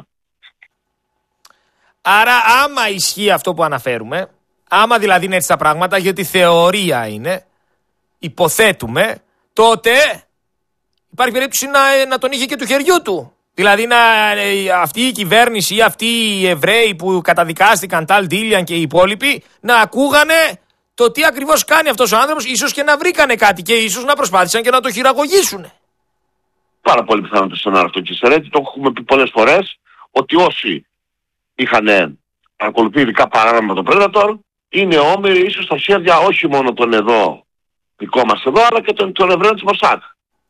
Άρα άμα ισχύει αυτό που αναφέρουμε, άμα δηλαδή είναι έτσι τα πράγματα, γιατί θεωρία είναι, υποθέτουμε, τότε υπάρχει περίπτωση να, να τον είχε και του χεριού του. Δηλαδή να, αυτή η κυβέρνηση ή αυτοί οι Εβραίοι που καταδικάστηκαν, Ταλ Ντίλιαν και οι υπόλοιποι, να ακούγανε το τι ακριβώς κάνει αυτός ο άνθρωπος, ίσως και να βρήκανε κάτι και ίσως να προσπάθησαν και να το χειραγωγήσουν. Πάρα πολύ πιθανό το σενάριο αυτό, και Σερέτη, το έχουμε πει πολλές φορές, ότι όσοι είχαν παρακολουθεί ειδικά παράνομα το Predator, είναι όμοιροι ίσως στα χέρια όχι μόνο των εδώ, δικό μας εδώ, αλλά και των, των Εβραίων της Μοσάτ.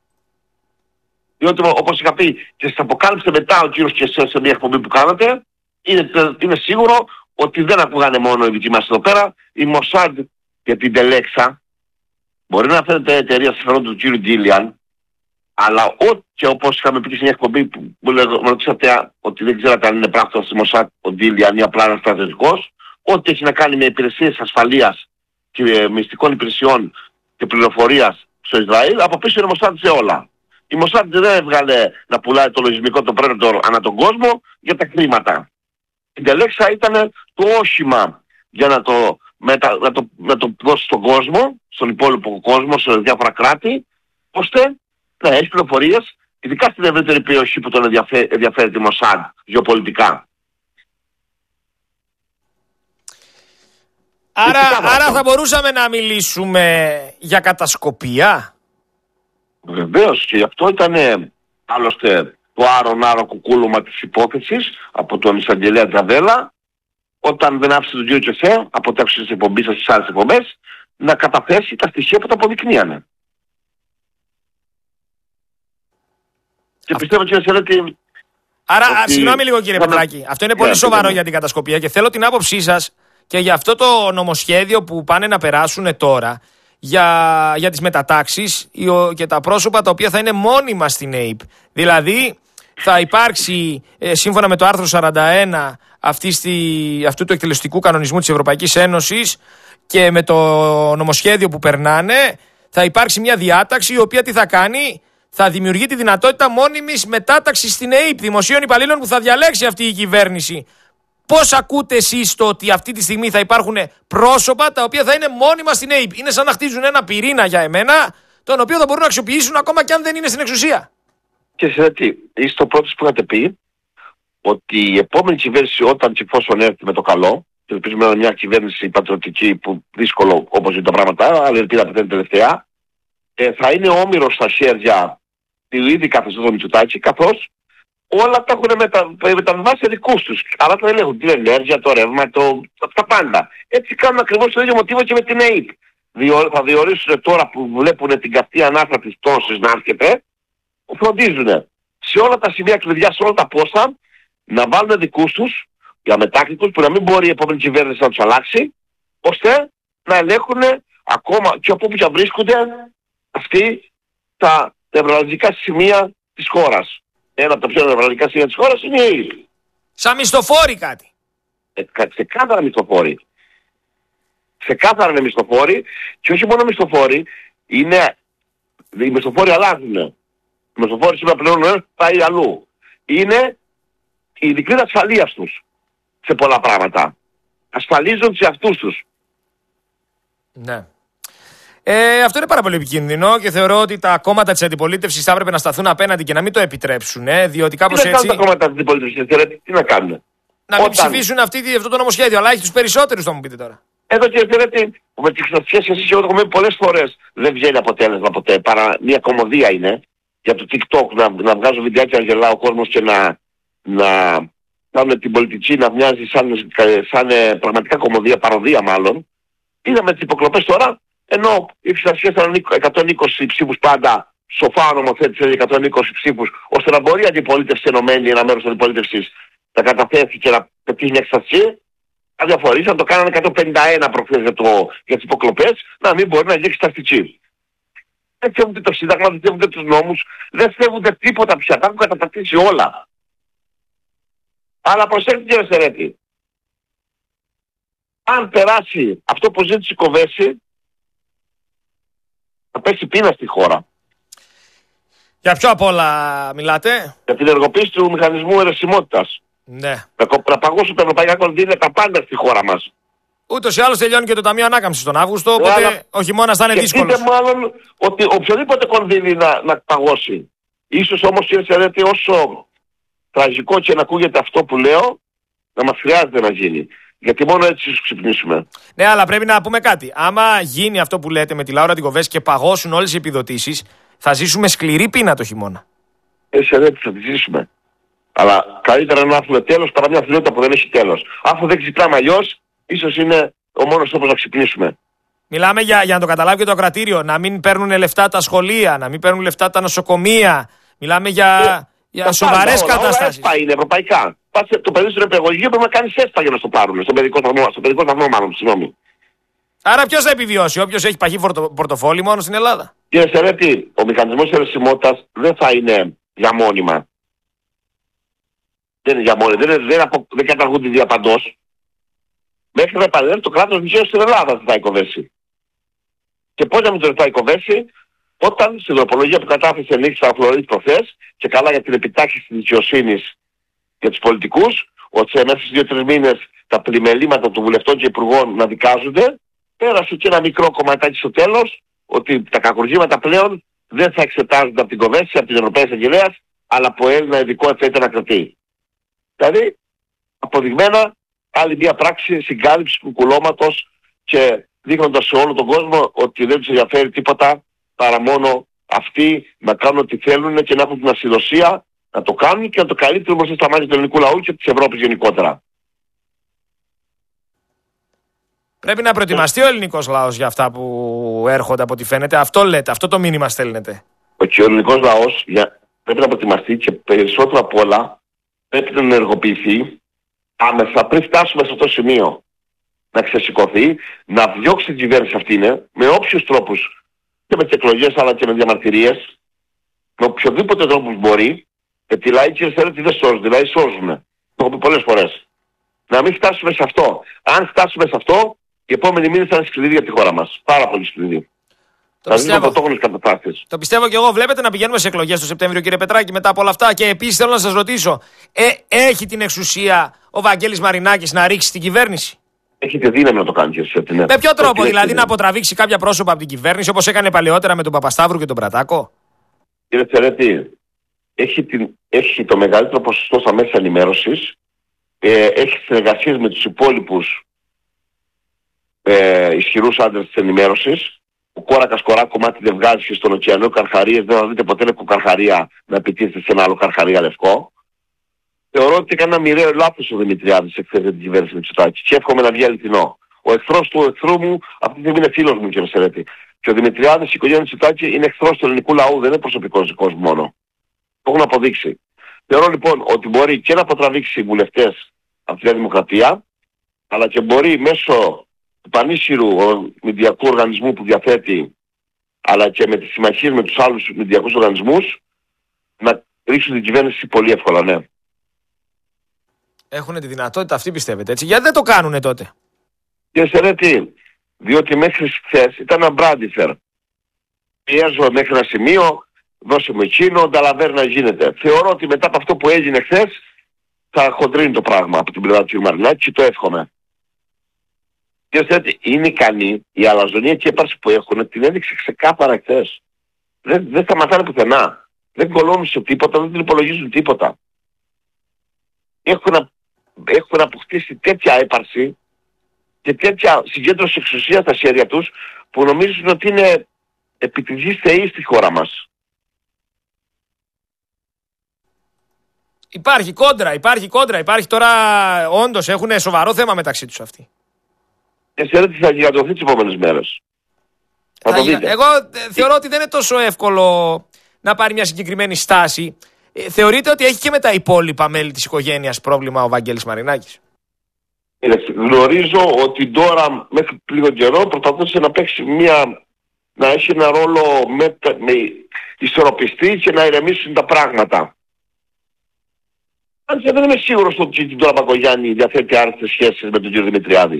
Διότι όπως είχα πει και σας αποκάλυψε μετά ο κύριος και εσείς σε μια εκπομπή που κάνατε, είναι, είναι σίγουρο ότι δεν ακούγανε μόνο οι δικοί μας εδώ πέρα, η Μοσάντ για την Τελέξα, μπορεί να φαίνεται εταιρεία συμφερόντων του κύριου Ντίλιαν, αλλά ό, και όπως είχαμε πει σε μια εκπομπή που μου ρωτήσατε ότι δεν ξέρατε αν είναι πράκτορας της Μοσάντ ο Ντίλιαν ή απλά ένας στρατιωτικός, ό,τι έχει να κάνει με υπηρεσίες ασφαλείας και μυστικών υπηρεσιών και πληροφορίας στο Ισραήλ, από πίσω είναι Μοσάντ σε όλα. Η Μοσάντ δεν έβγαλε να πουλάει το λογισμικό το Predator ανά τον κόσμο για τα χρήματα. Η Τελέξα ήταν το όχημα για να το, μετα, να, το, να το δώσει στον κόσμο, στον υπόλοιπο κόσμο, σε διάφορα κράτη, ώστε να έχει πληροφορίες, ειδικά στην ευρύτερη περιοχή που τον ενδιαφέρει, ενδιαφέρει τη Μοσάντ γεωπολιτικά. Άρα, άρα θα μπορούσαμε να μιλήσουμε για κατασκοπία. Βεβαίως, και γι' αυτό ήταν άλλωστε το άρον άρο κουκούλωμα της υπόθεσης από τον εισαγγελέα Τζαβέλα, όταν δεν άφησε τον κύριο Τσεσέ, από τα έξω της εκπομπής σας στις άλλες εκπομπές, να καταθέσει τα στοιχεία που τα αποδεικνύανε. Και Α... πιστεύω, κύριε Σερέτη... Άρα, ότι... συγγνώμη λίγο κύριε Πετράκη, αυτό είναι πολύ yeah, σοβαρό yeah. για την κατασκοπία και θέλω την άποψή σας και για αυτό το νομοσχέδιο που πάνε να περάσουν τώρα για, για τις μετατάξεις και τα πρόσωπα τα οποία θα είναι μόνιμα στην ΑΕΠ. Δηλαδή θα υπάρξει ε, σύμφωνα με το άρθρο σαράντα ένα αυτή στη, αυτού του εκτελεστικού κανονισμού της Ευρωπαϊκής Ένωσης και με το νομοσχέδιο που περνάνε θα υπάρξει μια διάταξη η οποία τι θα κάνει, θα δημιουργεί τη δυνατότητα μόνιμης μετάταξης στην ΑΕΠ δημοσίων υπαλλήλων που θα διαλέξει αυτή η κυβέρνηση. Πώς ακούτε εσείς το ότι αυτή τη στιγμή θα υπάρχουν πρόσωπα τα οποία θα είναι μόνιμα στην ΑΕΠ? Είναι σαν να χτίζουν ένα πυρήνα για εμένα, τον οποίο θα μπορούν να αξιοποιήσουν ακόμα και αν δεν είναι στην εξουσία. Και σε τι, είστε το πρώτο που είχατε πει ότι η επόμενη κυβέρνηση, όταν και εφόσον έρθει με το καλό, και ελπίζουμε να είναι μια κυβέρνηση πατριωτική που δύσκολο όπως είναι τα πράγματα, αλλά ελπίδα που είναι τελευταία, ε, θα είναι όμηρος στα χέρια του ήδη καθεστώς του Μητσοτάκη, καθώς όλα τα έχουν μετα... μεταβιβάσει σε δικούς τους. Αλλά τα ελέγχουν την ενέργεια, το ρεύμα, το... τα πάντα. Έτσι κάνουν ακριβώς το ίδιο μοτίβο και με την ΑΕΠ. Διό... Θα διορίσουν τώρα που βλέπουν την καυτή ανάσα της τόσης να έρχεται, φροντίζουν σε όλα τα σημεία κλειδιά, σε όλα τα πόστα, να βάλουν δικούς τους για μετάκλητους που να μην μπορεί η επόμενη κυβέρνηση να τους αλλάξει, ώστε να ελέγχουν ακόμα και από όπου και βρίσκονται αυτοί τα νευραλγικά σημεία της χώρας. Ένα από τα πιο νευραλγικά σημεία της χώρας είναι η ΑΕΠ. Σαν μισθοφόροι κάτι. Ε, ξεκάθαρα μισθοφόροι. Ξεκάθαρα είναι μισθοφόροι και όχι μόνο μισθοφόροι, είναι... οι μισθοφόροι αλλάζουν. Οι μισθοφόροι σήμερα πλέον πάει αλλού. Είναι η δικλίδα ασφαλείας τους σε πολλά πράγματα. Ασφαλίζουν σε αυτούς τους. Ναι. Ε, αυτό είναι πάρα πολύ επικίνδυνο και θεωρώ ότι τα κόμματα της αντιπολίτευσης θα έπρεπε να σταθούν απέναντι και να μην το επιτρέψουν. Ε, διότι κάπως τι έτσι. Τι να κάνουν τα κόμματα της αντιπολίτευσης, τι να κάνουν. Να μην Όταν... ψηφίσουν αυτή, αυτό το νομοσχέδιο, αλλά έχει τους περισσότερους, θα μου πείτε τώρα. Εδώ κύριε Φερέτη, με τις εξαρτησίες εσείς και εγώ το έχουμε πει πολλές φορές. Δεν βγαίνει αποτέλεσμα ποτέ, παρά μια κομμωδία είναι. Για το TikTok να, να βγάζω βιντεάκια να γελά ο κόσμος και να, να κάνουν την πολιτική να μοιάζει σαν, σαν, σαν πραγματικά κομμωδία, παροδία μάλλον. Είδαμε τις υποκλοπές τώρα, ενώ οι εξαρτησίες ήταν εκατόν είκοσι ψήφους πάντα, σοφά νομοθέτησε εκατόν είκοσι ψήφους, ώστε να μπορεί η αντιπολίτευση ενωμένη, ένα μέρος της αντιπολίτευσης, να καταθέσει και να πετύχει μια εξαρτησία. Αδιαφορήσαν, το κάνανε εκατόν πενήντα ένα προχθές για, για τις υποκλοπές, να μην μπορεί να γίνει εξαρτησία. Δεν σέβονται το Σύνταγμα, δεν σέβονται τους νόμους, δεν σέβονται τίποτα πια. Τα έχουν καταπατήσει όλα. Αλλά προσέξτε κύριε Σερέτη. Αν περάσει αυτό που ζήτησε η Κοβέση, θα πέσει πείνα στη χώρα. Για ποιο απ' όλα μιλάτε? Για την ενεργοποίηση του μηχανισμού αιρεσιμότητας. Ναι. Να παγώσουν τα ευρωπαϊκά κονδύλια τα πάντα στη χώρα μας. Ούτως ή άλλως τελειώνει και το Ταμείο Ανάκαμψης τον Αύγουστο, οπότε αλλά... ο χειμώνας θα είναι δύσκολος. Σκεφτείτε μάλλον ότι οποιοδήποτε κονδύλι να, να παγώσει. Ίσως όμως κύριε Σερέτη, όσο τραγικό και να ακούγεται αυτό που λέω, να μας χρειάζεται να γίνει. Γιατί μόνο έτσι σου ξυπνήσουμε. Ναι, αλλά πρέπει να πούμε κάτι. Άμα γίνει αυτό που λέτε με τη Λάουρα την Κοβέση και παγώσουν όλες οι επιδοτήσεις, θα ζήσουμε σκληρή πείνα το χειμώνα. Ε, Σερέτη, θα τη ζήσουμε. Αλλά καλύτερα να έχουμε τέλος παρά μια φιλότητα που δεν έχει τέλος. Αφού δεν ξυπνάμε αλλιώς, ίσως είναι ο μόνος τρόπος να ξυπνήσουμε. Μιλάμε για, για να το καταλάβει και το ακροατήριο, να μην παίρνουν λεφτά τα σχολεία, να μην παίρνουν λεφτά τα νοσοκομεία. Μιλάμε για, ε, για σοβαρές καταστάσεις. Όλα είναι ευρωπαϊκά. Πάτε το παιδί στο νηπιαγωγείο πρέπει να κάνει έσπα για να το πάρουν. Στον παιδικό σταθμό, στο παιδικό σταθμό μάλλον, συγγνώμη. Άρα ποιος θα επιβιώσει, όποιος έχει παχύ πορτοφόλι μόνο στην Ελλάδα? Κύριε Σερέτη, ο μηχανισμός αιρεσιμότητας δεν θα είναι για μόνιμα. Δεν είναι για μόνιμα, δεν, δεν, απο, δεν καταργούνται διαπαντός. Μέχρι να επανέλθει το κράτος δικαίως στην Ελλάδα θα η Κοβέση. Και πώς να μην το ζητάει η Κοβέση, όταν στην τροπολογία που κατάφερε νύχτα Σταυροφορής προχθές και καλά για την επιτάξη της δικαιοσύνης για τους πολιτικούς, ότι σε μέσα στις δύο τρεις μήνες τα πλημελήματα των βουλευτών και υπουργών να δικάζονται, πέρασε και ένα μικρό κομματάκι στο τέλος, ότι τα κακουργήματα πλέον δεν θα εξετάζονται από την Κοβέση, από την Ευρωπαϊκή Εισαγγελέα, αλλά από Έλληνα ειδικό εφέτερα κρατή. Δηλαδή, αποδειγμένα, άλλη μια πράξη συγκάλυψης κουκουλώματος και δείχνοντας σε όλο τον κόσμο ότι δεν τους ενδιαφέρει τίποτα παρά μόνο αυτοί να κάνουν ό,τι θέλουν και να έχουν την ασυδοσία να το κάνουν και να το καλύτερο μπροστά στα μάτια του ελληνικού λαού και της Ευρώπης γενικότερα. Πρέπει να προετοιμαστεί ο ελληνικός λαός για αυτά που έρχονται από ό,τι φαίνεται. Αυτό λέτε, αυτό το μήνυμα στέλνετε. Και ο ελληνικός λαός για... πρέπει να προετοιμαστεί και περισσότερο απ' όλα πρέπει να ενεργοποιηθεί άμεσα πριν φτάσουμε σε αυτό το σημείο. Να ξεσηκωθεί, να διώξει την κυβέρνηση αυτή είναι, με όποιους τρόπους και με τις εκλογές αλλά και με διαμαρτυρίες, με οποιοδήποτε τρόπο μπορεί, γιατί οι λαοί κύριε Σερέτη δεν σώζουν, οι λαοί σώζουν. Το έχω πει πολλές φορές. Να μην φτάσουμε σε αυτό. Αν φτάσουμε σε αυτό, οι επόμενοι μήνες θα είναι σκληροί για τη χώρα μας. Πάρα πολύ σκληροί. Το πιστεύω. Το πιστεύω και εγώ. Βλέπετε να πηγαίνουμε σε εκλογές το Σεπτέμβριο, κύριε Πετράκη, μετά από όλα αυτά. Και επίσης θέλω να σας ρωτήσω, ε, έχει την εξουσία ο Βαγγέλης Μαρινάκης να ρίξει την κυβέρνηση? Έχει τη δύναμη να το κάνει, κύριε Σερέτη. Ναι. Με ποιο τρόπο, δηλαδή να αποτραβήξει κάποια πρόσωπα από την κυβέρνηση, όπως έκανε παλαιότερα με τον Παπασταύρου και τον Πρατάκο? Κύριε Σερέτη, έχει, την, έχει το μεγαλύτερο ποσοστό στα μέσα ενημέρωσης, ε, έχει συνεργασίες με τους υπόλοιπους ε, ισχυρούς άντρες της ενημέρωσης. Ο κόρακας κορά κομμάτι δεν βγάζει και στον ωκεανό καρχαρίες, δεν θα δείτε ποτέ λευκό καρχαρία να επιτίθεται σε ένα άλλο καρχαρία λευκό. Θεωρώ ότι έκανε ένα μοιραίο λάθος ο Δημητριάδης εχθές για την κυβέρνηση Μητσοτάκη και εύχομαι να βγει αληθινό. Ο εχθρός του εχθρού μου αυτή τη στιγμή είναι φίλος μου, κύριε Σερέτη. Και ο Δημητριάδης, η οικογένεια Μητσοτάκη είναι εχθρός του ελληνικού λαού, δεν είναι προσωπικός δικός μου μόνο. Το έχουν αποδείξει. Θεωρώ λοιπόν ότι μπορεί και να αποτραβήξει βουλευτές από τη Νέα Δημοκρατία, αλλά και μπορεί μέσω του πανίσχυρου μηντιακού οργανισμού που διαθέτει, αλλά και με τις συμμαχίες με τους άλλους μηντιακούς οργανισμούς, να ρίξουν την κυβέρνηση πολύ εύκολα, ναι. Έχουν τη δυνατότητα αυτή, πιστεύετε, έτσι? Γιατί δεν το κάνουνε τότε? Κύριε Σερέτη, διότι μέχρι χθες ήταν ένα μπράντιφερ. Πιέζω μέχρι ένα σημείο, δώσε μου εκείνο, νταλαβέρ να γίνεται. Θεωρώ ότι μετά από αυτό που έγινε χθες θα χοντρίνει το πράγμα από την πλευρά του κ. Μαρινάκη και το εύχομαι. Κύριε Σερέτη, είναι ικανή η αλαζονία έπαρση που έχουν, την έδειξε ξεκάθαρα χθες. Δεν, δεν σταματάνε πουθενά. Δεν κολώνουν σε τίποτα, δεν την υπολογίζουν τίποτα. Έχουν, έχουν αποκτήσει τέτοια έπαρση και τέτοια συγκέντρωση εξουσίας στα χέρια τους που νομίζουν ότι είναι επί της γης θεοί στη χώρα μας. Υπάρχει κόντρα, υπάρχει κόντρα, υπάρχει τώρα, όντως έχουν σοβαρό θέμα μεταξύ τους αυτοί. Και ξέρετε τι θα γιγαντωθεί τις επόμενες μέρες. Θα θα το δείτε. Εγώ θεωρώ ότι δεν είναι τόσο εύκολο να πάρει μια συγκεκριμένη στάση. Ε, θεωρείτε ότι έχει και με τα υπόλοιπα μέλη της οικογένειας πρόβλημα ο Βαγγέλης Μαρινάκης? Γνωρίζω ότι τώρα μέχρι λίγο καιρό προσπαθούσε να παίξει μια, να έχει ένα ρόλο με, με ισορροπιστή και να ηρεμήσουν τα πράγματα. Αν και δεν είμαι σίγουρος ότι την τώρα Μπακογιάννη διαθέτει άρρωστες σχέσεις με τον κύριο Δημητριάδη.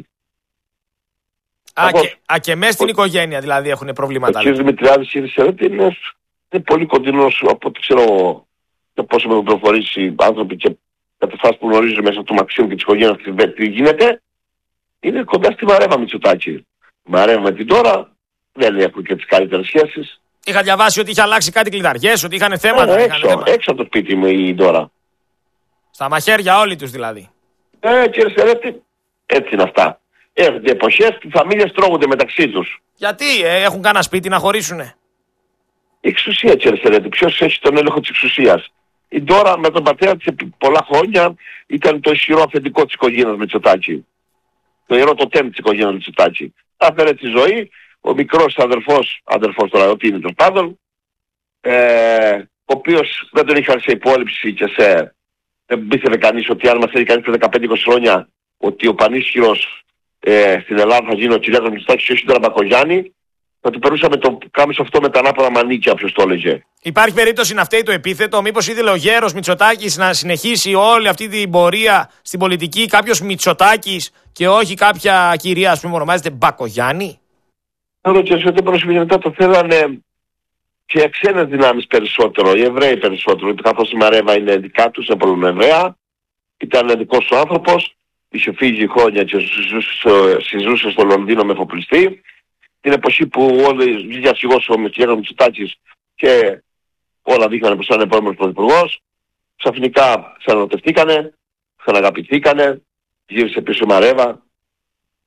Α, και, α, και μέσα στην οικογένεια δηλαδή έχουν προβλήματα. Ο κύριος Δημητριάδης είναι, είναι, είναι πολύ κοντινός από ό,τι ξέρω και πόσο με τον προφορήσει άνθρωποι και καταστάσεις που γνωρίζουν μέσα του Μαξίμου και της οικογένειας τι γίνεται. Είναι κοντά στη Μαρέβα Μητσοτάκη. Μαρέβα με την τώρα δεν έχουν και τις καλύτερες σχέσεις. Είχα διαβάσει ότι είχε αλλάξει κάτι κλειδαριές, ότι είχαν θέματα. Ε, είχαν έξω, θέματα. έξω από το σπίτι μου η τώρα. Στα μαχαίρια όλοι τους δηλαδή. Ε, κύριε Σερέτη, έτσι είναι αυτά. Έρχονται εποχές που οι φαμίλιες τρώγονται μεταξύ τους. Γιατί, ε, έχουν κανένα σπίτι να χωρίσουνε? Η εξουσία, κύριε Σερέτη, ποιος έχει τον έλεγχο της εξουσίας? Η Ντόρα με τον πατέρα της επί πολλά χρόνια ήταν το ισχυρό αφεντικό της οικογένειας Μητσοτάκη. Το ιερό το τέμ της οικογένειας Μητσοτάκη. Άφερε τη ζωή, ο μικρός αδερφός, αδερφός τώρα, ότι είναι τον πάντων, ε, ο οποίος δεν τον είχαν σε υπόλοιψη και σε... Δεν πίστευε κανείς ότι αν μας έλεγε κανείς πριν δεκαπέντε είκοσι χρόνια ότι ο πανίσχυρος ε, στην Ελλάδα θα γίνει ο Κυριάκος Μητσοτάκης και όχι τον Μπακογιάννη, θα του περούσαμε το κάμισο αυτό με τα ανάποδα μανίκια, ποιος το έλεγε. Υπάρχει περίπτωση να φταίει το επίθετο? Μήπως ήθελε ο γέρος Μητσοτάκης να συνεχίσει όλη αυτή την πορεία στην πολιτική κάποιος Μητσοτάκης και όχι κάποια κυρία, ας πούμε, ονομάζεται Μπακογιάννη? Θέλω και σε ό,τι πρόσφυγε μετά το θέλανε και ξένες δυνάμεις περισσότερο, οι Εβραίοι περισσότερο, καθώς η Μαρέβα είναι δικά τους, είναι Πολωνοεβραία, ήταν δικός του άνθρωπος, είχε φύγει χρόνια και συζούσε στο Λονδίνο με εφοπλιστή. Την εποχή που όλοι βγήκε αρχηγός ο Κυριάκος Μητσοτάκης και όλα δείχνανε πως ήταν επόμενος πρωθυπουργός, ξαφνικά ξαναρωτευτήκανε, ξαναγαπηθήκανε, γύρισε πίσω η Μαρέβα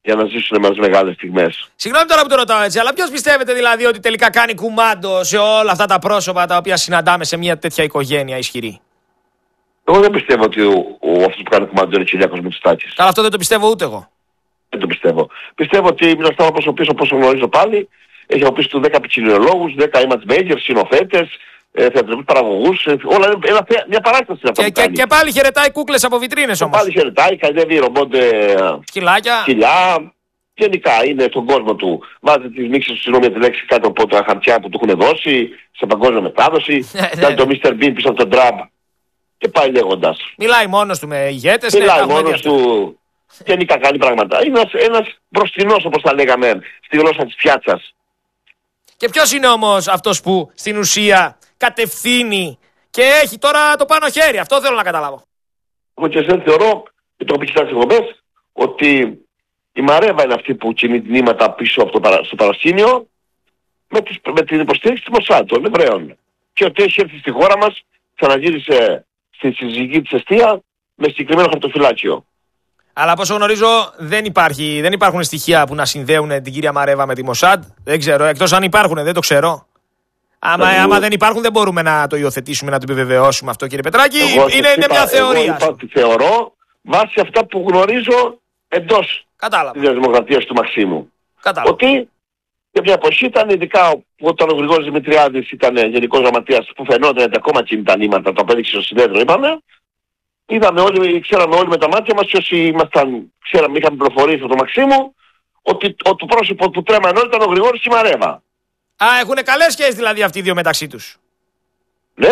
για να ζήσουν με τις μεγάλες στιγμές. Συγγνώμη τώρα που το ρωτάω έτσι, αλλά ποιος πιστεύετε δηλαδή ότι τελικά κάνει κουμάντο σε όλα αυτά τα πρόσωπα τα οποία συναντάμε σε μια τέτοια οικογένεια ισχυρή? Εγώ δεν πιστεύω ότι ο, ο, αυτός που κάνει κουμάντο είναι ο Κυριάκος Μητσοτάκης. Καλά, αυτό δεν το πιστεύω ούτε εγώ. Δεν το πιστεύω. Πιστεύω ότι είναι αυτά όπως ο πίσω, όπως γνωρίζω πάλι, έχει από πίσω του δέκα πιτσιλιολόγους, δέκα image makers, συνοφέτες, ε, θεατρικούς παραγωγούς, ε, όλα είναι ένα, μια παράσταση είναι αυτό και, που κάνει. Και, και πάλι χαιρετάει κούκλες από βιτρίνες όμως. Πάλι χαιρετάει, καηδεύει ρομπόντε σκυλάκια. Σκυλιά. Γενικά είναι στον κόσμο του. Βάζει τις μίξεις του συγγνώμη τη λέξη κάτω από τα χαρτιά που του έχουν δώσει, σε παγκόσμια μετάδοση. Κάνει το μίστερ Bean πίσω από τον Τραμπ. Και πάει λέγοντας. Μιλάει μόνος του με ηγέτες. Μιλάει ναι, μόνος του. Γενικά κάνει πράγματα. Είναι ένας, ένας μπροστινός όπως τα λέγαμε στη γλώσσα της πιάτσας. Και ποιος είναι όμως αυτός που στην ουσία κατευθύνει και έχει τώρα το πάνω χέρι? Αυτό θέλω να καταλάβω. Εγώ και εσένα θεωρώ, και το έχω πει και στις εκπομπές, ότι η Μαρέβα είναι αυτή που κινεί την νήματα πίσω από το παρα, στο παρασκήνιο με, τις, με την υποστήριξη της Μοσάτ των Εβραίων. Και ότι έχει έρθει στη χώρα μας, ξαναγύρισε στη συζυγή της εστία με συγκεκριμένο χαρτοφυλάκιο. Αλλά από όσο γνωρίζω δεν, υπάρχει, δεν υπάρχουν στοιχεία που να συνδέουν την κυρία Μαρέβα με τη Μοσάτ. Δεν ξέρω, εκτός αν υπάρχουν, δεν το ξέρω. Άμα, εγώ... άμα δεν υπάρχουν δεν μπορούμε να το υιοθετήσουμε, να το επιβεβαιώσουμε αυτό, κύριε Πετράκη. Εγώ, είναι, είναι μια θεωρία. Εγώ είπα ότι θεωρώ βάσει αυτά που γνωρίζω εντός της Δημοκρατίας του Μαξίμου. Κατάλαβα. Ότι για μια εποχή ήταν, ειδικά όταν ο Γρηγόρης Δημητριάδης ήταν γενικός γραμματέας, που φαινόταν ότι ακόμα εκείνη τα νήματα, το απέδειξε στο συνέδριο, είπαμε. Είδαμε όλοι, ξέραμε όλοι με τα μάτια μας και όσοι ήμασταν, ξέραμε, είχαμε πληροφορίες από το Μαξίμου, ότι το πρόσωπο που τρέμανε όλοι ήταν ο Γρηγόρης και η Μαρέβα. Α, έχουν καλές σχέσεις δηλαδή αυτοί οι δύο μεταξύ τους. Ναι,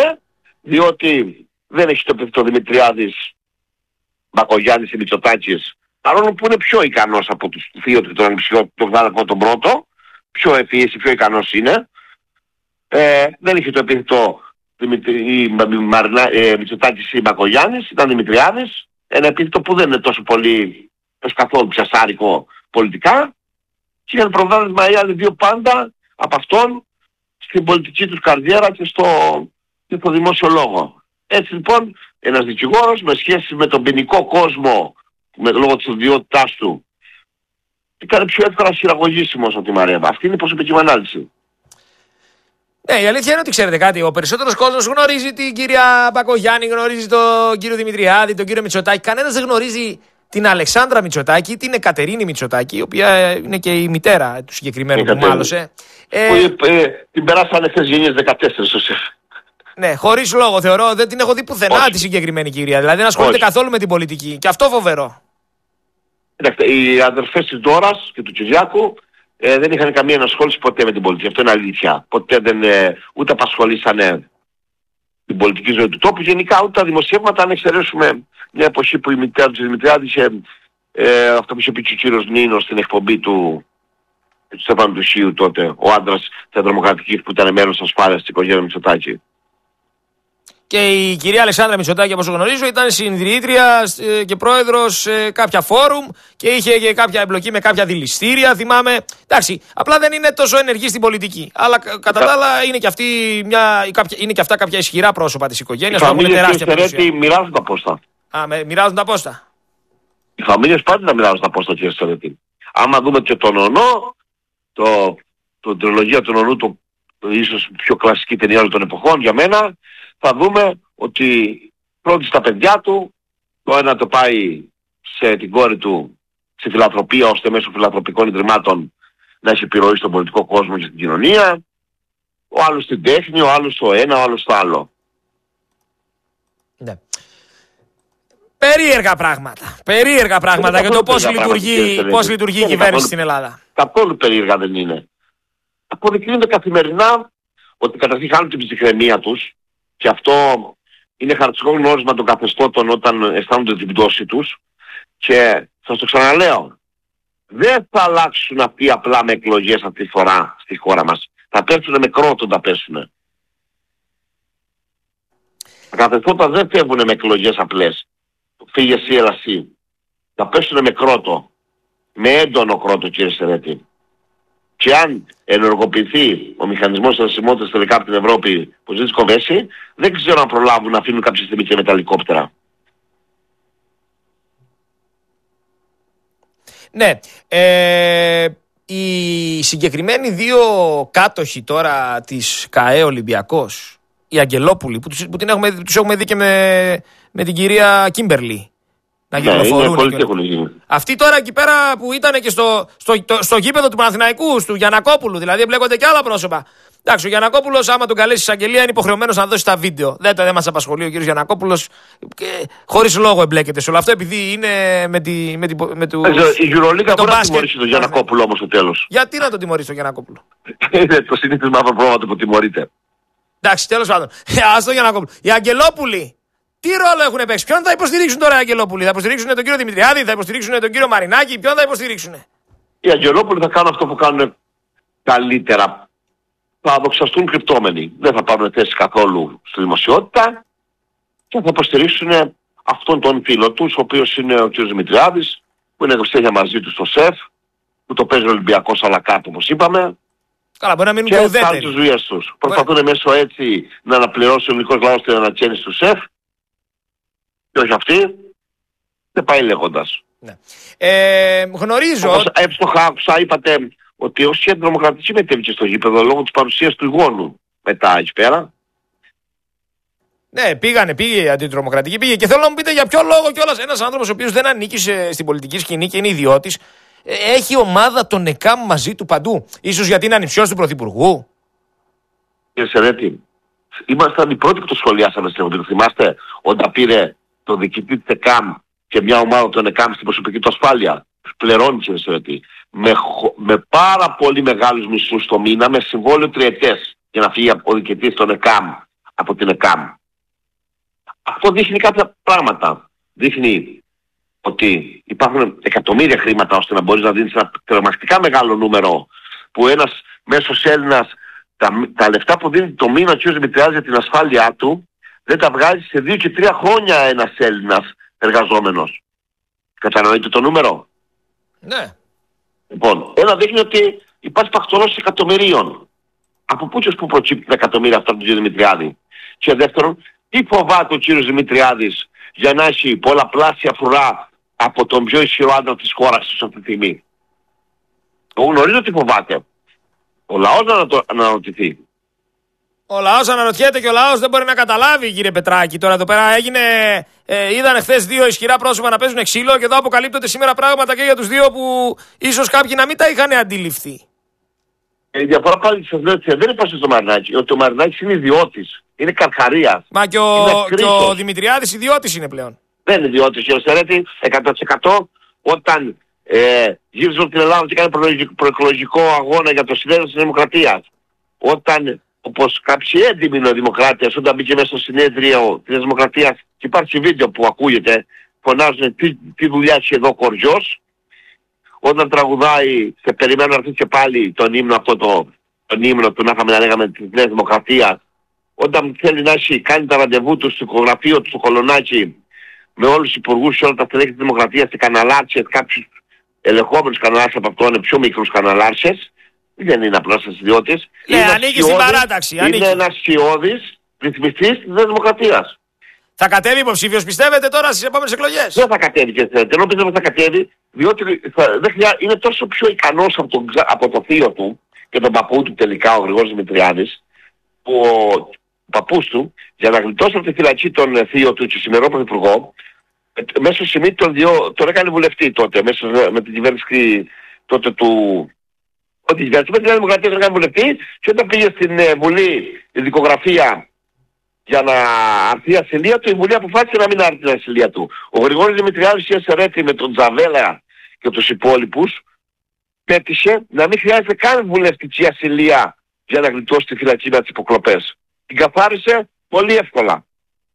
διότι δεν έχει το, το Δημητριάδης, Μπακογιάννης ή Μητσοτάκης, παρόλο που είναι πιο ικανός από τους δύο του τον ογδόντα τον πρώτο, πιο ευφυής, πιο ικανός είναι, ε, δεν είχε το επίθετο ε, Μητσοτάκης ή Μπακογιάννης, ήταν Δημητριάδης, ένα επίθετο που δεν είναι τόσο πολύ, καθόλου πιασάρικο πολιτικά, και είχαν προβάδισμα οι άλλοι δύο πάντα από αυτόν στην πολιτική τους καριέρα και στο, και στο δημόσιο λόγο. Έτσι λοιπόν ένας δικηγόρος με σχέση με τον ποινικό κόσμο, με, λόγω της ιδιότητάς του, ήταν πιο εύκολα χειραγωγήσιμος από τη Μαρέβα. Αυτή είναι η προσωπική μου ανάλυση. Ναι, η αλήθεια είναι ότι ξέρετε κάτι, ο περισσότερος κόσμος γνωρίζει την κυρία Μπακογιάννη, γνωρίζει τον κύριο Δημητριάδη, τον κύριο Μητσοτάκη. Κανένας δεν γνωρίζει την Αλεξάνδρα Μητσοτάκη, την Εκατερίνη Μητσοτάκη, η οποία είναι και η μητέρα του συγκεκριμένου που μάλωσε. Ε, που, ε, την περάσανε χθες γενιές δεκατέσσερα, σωστά. Ναι, χωρίς λόγο θεωρώ, δεν την έχω δει πουθενά Όχι. τη συγκεκριμένη κυρία. Δηλαδή δεν ασχολείται Όχι. καθόλου με την πολιτική. Και αυτό φοβερό. Κοιτάξτε, οι αδερφές της Ντόρας και του Κυριάκου ε, δεν είχαν καμία ενασχόληση ποτέ με την πολιτική. Αυτό είναι αλήθεια. Ποτέ δεν ε, ούτε απασχολήσανε την πολιτική ζωή του τόπου. Γενικά ούτε τα δημοσιεύματα, αν εξαιρέσουμε μια εποχή που η μητέρα του Δημητριάδη είχε ε, αυτό που είχε πει και ο κύριος Νίνος στην εκπομπή του, του Στέφανου Τουσίου τότε, ο άντρας θεατρομοκρατικής που ήταν μέρος της ασφάλειας της οικογένειας Μητσοτάκη. Και η κυρία Αλεξάνδρα Μητσοτάκη, όπως γνωρίζω, ήταν συντηρήτρια και πρόεδρος σε κάποια φόρουμ και είχε και κάποια εμπλοκή με κάποια δηληστήρια, θυμάμαι. Εντάξει, απλά δεν είναι τόσο ενεργή στην πολιτική. Αλλά κατά τα άλλα είναι και, αυτή μια, είναι και αυτά κάποια ισχυρά πρόσωπα της οικογένειας. Οι φαμίλιες του Στερέτη μοιράζουν τα πόστα. Α, με, μοιράζουν τα πόστα. Οι φαμίλιες πάντα μοιράζουν τα πόστα, κύριε Στερέτη. Άμα δούμε και τον Ονό, το, το τριλογία του Ονού, το, το ίσως πιο κλασική ταινία όλων των εποχών για μένα, θα δούμε ότι πρώτη στα παιδιά του, το ένα το πάει σε την κόρη του στη φιλανθρωπία, ώστε μέσω φιλανθρωπικών ιδρυμάτων να έχει επιρροή στον πολιτικό κόσμο και στην κοινωνία, ο άλλος στην τέχνη, ο άλλος το ένα, ο άλλος το άλλο. Ναι. Περίεργα πράγματα. Περίεργα πράγματα για το πώς λειτουργεί, πώς λειτουργεί η κυβέρνηση στην Ελλάδα. Καθόλου περίεργα δεν είναι. Αποδεικνύονται καθημερινά ότι καταρχήν χάνουν την ψυχραιμία τους, και αυτό είναι χαρακτηριστικό γνώρισμα των καθεστώτων όταν αισθάνονται την πτώση τους, και θα το ξαναλέω, δεν θα αλλάξουν αυτοί απλά με εκλογές αυτή τη φορά στη χώρα μας. Θα πέσουν με κρότον, θα πέσουν. Τα καθεστώτα δεν φεύγουν με εκλογές απλές. Φύγε εσύ, έλα εσύ. Θα πέσουν με κρότο. Με έντονο κρότο, κύριε Στερέτη. Και αν ενεργοποιηθεί ο μηχανισμός της ασημότητας τελικά από την Ευρώπη που ζήτησε κοβέσει, δεν ξέρω αν προλάβουν να αφήνουν κάποια στιγμή και με τα ελικόπτερα. Ναι. Ε, οι συγκεκριμένοι δύο κάτοχοι τώρα της ΚΑΕ Ολυμπιακός, οι Αγγελόπουλοι, που, τους, που την έχουμε, τους έχουμε δει και με, με την κυρία Κίμπερλι να κυκλοφορούν. Ναι, αυτοί τώρα εκεί πέρα που ήταν και στο, στο, το, στο γήπεδο του Παναθηναϊκού, του Γιαννακόπουλου, δηλαδή εμπλέκονται και άλλα πρόσωπα. Εντάξει, ο Γιαννακόπουλος, άμα τον καλέσει εισαγγελία, είναι υποχρεωμένος να δώσει τα βίντεο. Δεν, δεν μας απασχολεί ο κύριος Γιαννακόπουλος. Χωρίς λόγο εμπλέκεται σε όλο αυτό, επειδή είναι με, τη, με, τη, με του. Η Γιουρολίκα μπορεί να τιμωρήσει τον Γιαννακόπουλο όμως στο τέλος. Γιατί να τον τιμωρήσει τον Γιαννακόπουλο? Είναι το συνήθως μαύρο πρόβατο που τιμωρείται. Εντάξει, τέλος πάντων. Ας τον Γιαννακόπουλο. Οι Αγγελόπουλοι, τι ρόλο έχουν παίξει? Ποιον θα υποστηρίξουν τώρα οι Αγγελόπουλοι? Θα υποστηρίξουν τον κύριο Δημητριάδη, θα υποστηρίξουν τον κύριο Μαρινάκη, ποιον θα υποστηρίξουν? Οι Αγγελόπουλοι θα κάνουν αυτό που κάνουν καλύτερα. Θα δοξαστούν κρυπτόμενοι. Δεν θα πάρουν θέση καθόλου στη δημοσιότητα και θα υποστηρίξουν αυτόν τον φίλο του, ο οποίος είναι ο κ. Δημητριάδης, που είναι γνωστή μαζί του στο ΣΕΦ, που το παίζει ο Ολυμπιακός αλλά κάτω, όπως είπαμε. Καλά, μπορεί να μείνουν και και ουδέτεροι. Και κάνουν τις δουλειές τους. Προσπαθούν μέσω έτσι να αναπληρώσει ο ελληνικός λαός την ανατσένιση του ΣΕΦ και όχι αυτή. Δεν πάει λέγοντας. Ναι. Ε, γνωρίζω... Όπως εύστοχα άκουσα, είπατε ότι όσοι αντιδρομοκρατικοί μετέβηκε στο γήπεδο λόγω της παρουσίας του ηγόνου μετά εκεί πέρα. Ναι, πήγανε, πήγε η αντιτρομοκρατική, πήγε. Και θέλω να μου πείτε για ποιο λόγο κιόλας ένας άνθρωπος ο οποίος δεν ανήκει σε, στην πολιτική σκηνή και είναι ιδιώτης, έχει ομάδα των ΕΚΑΜ μαζί του παντού. Ίσως γιατί είναι ανιψιός του Πρωθυπουργού. Κύριε Σερέτη, ήμασταν οι πρώτοι που το σχολιάσαμε στην Ευρώπη. Θυμάστε όταν πήρε το διοικητή της ΕΚΑΜ και μια ομάδα των ΕΚΑΜ στην προσωπική του ασφάλεια. Πληρώνει, κύριε Σερέτη, με, με πάρα πολύ μεγάλους μισθούς το μήνα, με συμβόλαιο τριετές για να φύγει ο διοικητής των ΕΚΑΜ από την ΕΚΑΜ. Αυτό δείχνει κάποια πράγματα. Δείχνει ότι υπάρχουν εκατομμύρια χρήματα ώστε να μπορείς να δίνεις ένα τρομακτικά μεγάλο νούμερο, που ένας μέσος Έλληνας τα, τα λεφτά που δίνει το μήνα ο κ. Δημητριάδης για την ασφάλειά του δεν τα βγάζει σε δύο και τρία χρόνια ένας Έλληνας εργαζόμενος. Κατανοείτε το νούμερο? Ναι. Λοιπόν, ένα δείχνει ότι υπάρχει πακτολός εκατομμυρίων. Από πού και που προκύπτουν τα εκατομμύρια αυτά από τον κ. Δημητριάδη? Και δεύτερον, τι φοβάται ο κ. Δημητριάδης για να έχει πολλαπλάσια φρουρά από τον πιο ισχυρό άντρα της χώρας της αυτή τη στιγμή? Εγώ γνωρίζω τι φοβάται. Ο λαός να το αναρωτηθεί. Ο λαός αναρωτιέται και ο λαός δεν μπορεί να καταλάβει, κύριε Πετράκη. Τώρα εδώ πέρα έγινε. Ε, είδαν χθες δύο ισχυρά πρόσωπα να παίζουν ξύλο και εδώ αποκαλύπτονται σήμερα πράγματα και για τους δύο που ίσως κάποιοι να μην τα είχαν αντιληφθεί. Ε, η διαφορά πάλι σας λέω ότι δεν υπάρχει στο Μαρινάκη. Ότι ο Μαρινάκης είναι ιδιώτης. Είναι καρχαρίας. Μα και ο, και ο Δημητριάδης ιδιώτης είναι πλέον. Δεν είναι ιδιώτης, κύριε Σερέτη. εκατό τοις εκατό όταν ε, γύριζε από την Ελλάδα και έκανε προεκλογικό αγώνα για το συνέδριο της Δημοκρατίας. Όταν, όπως κάποιοι έντιμοι νεοδημοκράτες, όταν μπήκε μέσα στο συνέδριο της Δημοκρατίας και υπάρχει βίντεο που ακούγεται, φωνάζουν τι, τι δουλειά έχει εδώ ο Κοριός. Όταν τραγουδάει, σε περιμένω να έρθει και πάλι τον ύμνο αυτό, το, τον ύμνο του να είχαμε να λέγαμε της Νέας Δημοκρατίας. Όταν θέλει να έχει κάνει τα ραντεβού του στο οικογραφείο του στο Κολονάκι με όλους τους υπουργούς και όλα τα στελέχη της Δημοκρατίας και καναλάρχες, κάποιους ελεγχόμενους καναλάρχες από αυτόν, πιο μικρούς καναλάρχες, δεν είναι απλώς ένας ιδιώτης. Ναι, ανήκει στην παράταξη. Είναι ανήκει. Ένας σκιώδης ρυθμιστής της Νέας Δημοκρατίας. Θα κατέβει υποψήφιος, πιστεύετε, τώρα στις επόμενες εκλογές? Δεν θα κατέβει και ενώ πιστεύω θα κατέβει, διότι θα, δεν χρειά, είναι τόσο πιο ικανός από, τον, από το θείο του και τον παππού του τελικά, ο Γρηγόρης Δημητριάδης, που ο παππούς του, για να γλιτώσει από τη φυλακή τον θείο του και σημερινό πρωθυπουργό, μέσω σημείο τον, δυο, τον έκανε βουλευτή τότε, μέσω με την κυβέρνηση τότε του... Ότι η κυβέρνηση με την Δημοκρατία τον έκανε βουλευτή και όταν πήγε στην ε, Βουλή η δικογραφία για να αρθεί η ασυλία του, η Βουλή αποφάσισε να μην αρθεί η ασυλία του. Ο Γρηγόρης Δημητριάδης είχε σερέτη με τον Τζαβέλα και τους υπόλοιπους, πέτυχε να μην χρειάζεται καν βουλευτική ασυλία για να γλιτώσει τη φυλακή με τις υποκλοπές. Την καθάρισε πολύ εύκολα.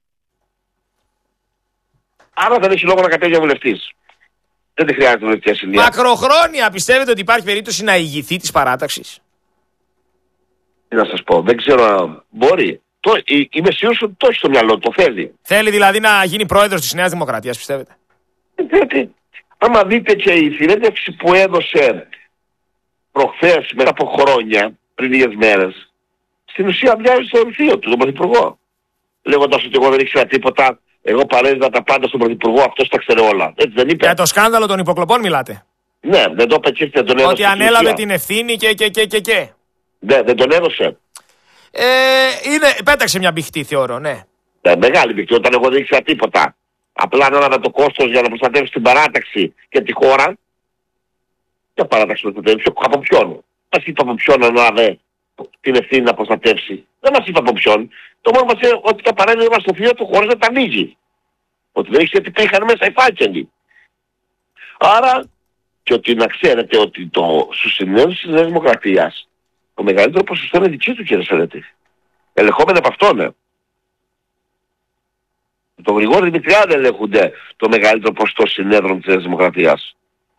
Άρα δεν έχει λόγο να κατέβει ο βουλευτής. Δεν τη χρειάζεται βουλευτική ασυλία. Μακροχρόνια πιστεύετε ότι υπάρχει περίπτωση να ηγηθεί της παράταξης? Τι να σας πω, δεν ξέρω, μπορεί. Το, είμαι σίγουρος ότι το έχει στο μυαλό του, το θέλει. Θέλει δηλαδή να γίνει πρόεδρος της Νέας Δημοκρατίας, πιστεύετε? Διότι, άμα δείτε και η συνέντευξη που έδωσε προχθές μετά από χρόνια, πριν λίγες μέρες, στην ουσία βιάζει στο θείο του, τον Πρωθυπουργό. Λέγοντας ότι εγώ δεν ήξερα τίποτα, εγώ παρέδιδα τα πάντα στον Πρωθυπουργό, αυτός τα ξέρει όλα. Έτσι δεν είπε? Για το σκάνδαλο των υποκλοπών μιλάτε? Ναι, δεν το είπε και δεν τον έδωσε. Ότι ανέλαβε την ευθύνη και και και και. και. Ναι, δεν τον έδωσε. Ε, είναι, πέταξε μια μπιχτή, θεωρώ, ναι. Ναι, μεγάλη μπιχτή, όταν εγώ δεν ήξερα τίποτα. Απλά ανέλαβε το κόστος για να προστατεύσει την παράταξη και τη χώρα. Ποια παράταξη προστατεύσει, από ποιον. Μας είπε από ποιον ανέλαβε την ευθύνη να προστατεύσει. Δεν μας είπε από ποιον. Το μόνο μας είπε ότι τα παρέμεινε στο θείο του χωρίς να τα ανοίγει. Ότι δεν ήξερε τι είχαν μέσα οι φάκελοι. Άρα, και ότι να ξέρετε ότι το, στους συνέδρους της Νέας Δημοκρατίας το μεγαλύτερο ποσοστό είναι δική του, κύριε Σερέτη. Ελεγχόμενοι από αυτόν. Ε. Το Γρηγόρη Δημητριάδη ελέγχονται το μεγαλύτερο ποσοστό συνέδρων της Νέας Δημοκρατίας.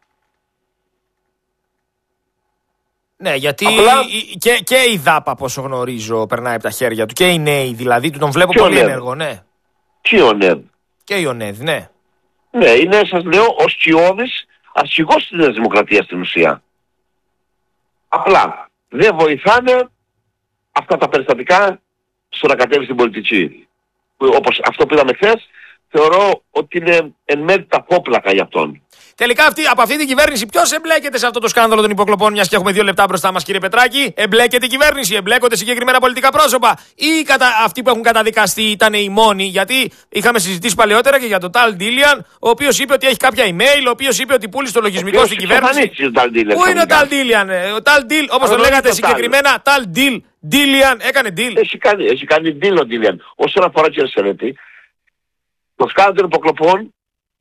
Ναι, γιατί απλά, και, και η ΔΑΠΑ, πόσο γνωρίζω, περνάει από τα χέρια του. Και οι νέοι δηλαδή, του τον βλέπω πολύ ενεργό, ναι. Και η ΟΝΕΔ. Και η ΟΝΕΔ, ναι. Ναι, είναι, σας λέω, ο σκιώδης αρχηγός της Νέας Δημοκρατίας στην ουσία. Απλά δεν βοηθάνε αυτά τα περιστατικά στο να κατέβει στην πολιτική. Όπως αυτό που είδαμε χθες, θεωρώ ότι είναι εν μέρει ταφόπλακα για αυτόν. Τελικά αυτή, από αυτή την κυβέρνηση ποιος εμπλέκεται σε αυτό το σκάνδαλο των υποκλοπών, μιας και έχουμε δύο λεπτά μπροστά μας, κύριε Πετράκη? Εμπλέκεται η κυβέρνηση, εμπλέκονται συγκεκριμένα πολιτικά πρόσωπα, ή κατα... αυτοί που έχουν καταδικαστεί ήταν οι μόνοι? Γιατί είχαμε συζητήσει παλαιότερα και για τον Ταλ Ντίλιαν, ο οποίος είπε ότι έχει κάποια email, ο οποίος είπε ότι πούλησε το λογισμικό στην κυβέρνηση. Πού είναι ο Ταλ Ντίλιαν? Ο Ταλ Ντίλ, όπως το λέγατε συγκεκριμένα, Ταλ Ντίλ, Ντίλιαν, έκανε deal. Έχει κάνει, έχει κάνει deal ο Ντίλιαν. Όσον αφορά, κύριε Σερέτη, το σκάνδαλο των υποκλοπών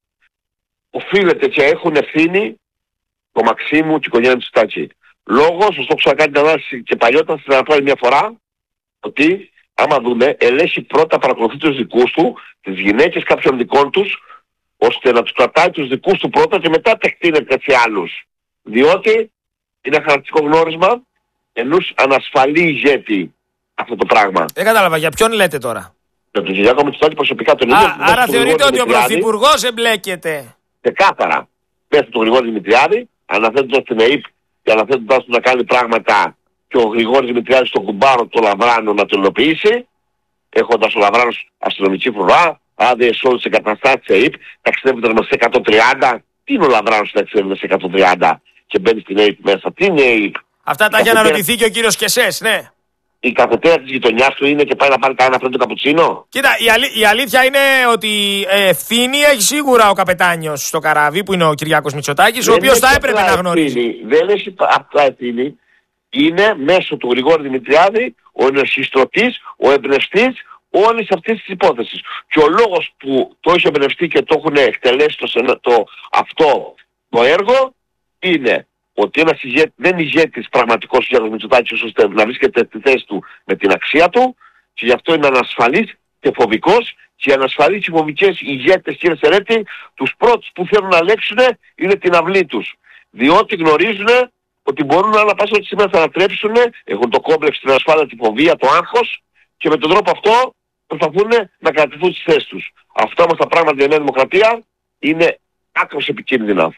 οφείλεται και έχουν ευθύνη το Μαξίμου και η οικογένεια του Στάκη. Λόγω, ωστόσο το ξανακάνει την ανάλυση και παλιότερα, θα πω μια φορά, ότι άμα δούμε, ελέγχει πρώτα, παρακολουθεί τους δικούς του, τις γυναίκες κάποιων δικών τους, ώστε να τους κρατάει τους δικούς του πρώτα και μετά τεκτείνεται σε άλλους. Διότι είναι χαρακτηριστικό γνώρισμα ενός ανασφαλή ηγέτη αυτό το πράγμα. Δεν κατάλαβα, για ποιον λέτε τώρα? Για τον Κυριάκο Μητσοτάκη προσωπικά τον ίδιο. Άρα θεωρείτε ότι ο Πρωθυπουργός εμπλέκεται? Ξεκάθαρα. Πέφτει τον Γρηγόρη Δημητριάδη, αναθέτοντας την ΕΕΠ και αναθέτοντας του να κάνει πράγματα, και ο Γρηγόρης Δημητριάδης στον κουμπάρο του Λαβράνου να το υλοποιήσει, έχοντας ο Λαβράνος αστυνομική φρουρά, άδειες σε όλες τις εγκαταστάσεις της ΕΕΠ, ταξιδεύοντας μας σε εκατόν τριάντα. Τι είναι ο Λαβράνος που ταξιδεύοντας σε εκατόν τριάντα και μπαίνει στην ΕΕΠ μέσα? Τι είναι η ΕΕΠ? Αυτά τα έχει αναρωτηθεί και ο κύριος Κεσές, ναι. Η καφετέρα της γειτονιάς του είναι και πάει να πάρει κανένα φρέντο καπουτσίνο. Κοίτα, η, αλή, η αλήθεια είναι ότι ευθύνη έχει σίγουρα ο καπετάνιος στο καράβι, που είναι ο Κυριάκος Μητσοτάκης, ο οποίος θα έπρεπε να γνωρίζει. Ευθύνη. Δεν έχει απλά ευθύνη. Είναι μέσω του Γρηγόρη Δημητριάδη ο ενεργιστρωτής, ο εμπνευστής όλης αυτής της υπόθεσης. Και ο λόγος που το έχει εμπνευστεί και το έχουν εκτελέσει το, το, αυτό το έργο είναι ότι ένας ηγέτη, δεν είναι ηγέτης πραγματικός Κυριάκος Μητσοτάκης, ώστε να βρίσκεται στη θέση του με την αξία του, και γι' αυτό είναι ανασφαλής και φοβικός, και οι ανασφαλείς και φοβικές ηγέτες, κύριε Σερέτη, τους πρώτους που θέλουν να αλλάξουν είναι την αυλή τους. Διότι γνωρίζουν ότι μπορούν να πάσα ότι σήμερα θα ανατρέψουν, έχουν το κόμπλεξ, την ασφάλεια, τη φοβία, το άγχος, και με τον τρόπο αυτό προσπαθούν να κρατηθούν στις θέσεις τους. Αυτά όμως τα πράγματα για μια δημοκρατία είναι άκρως επικίνδυνα.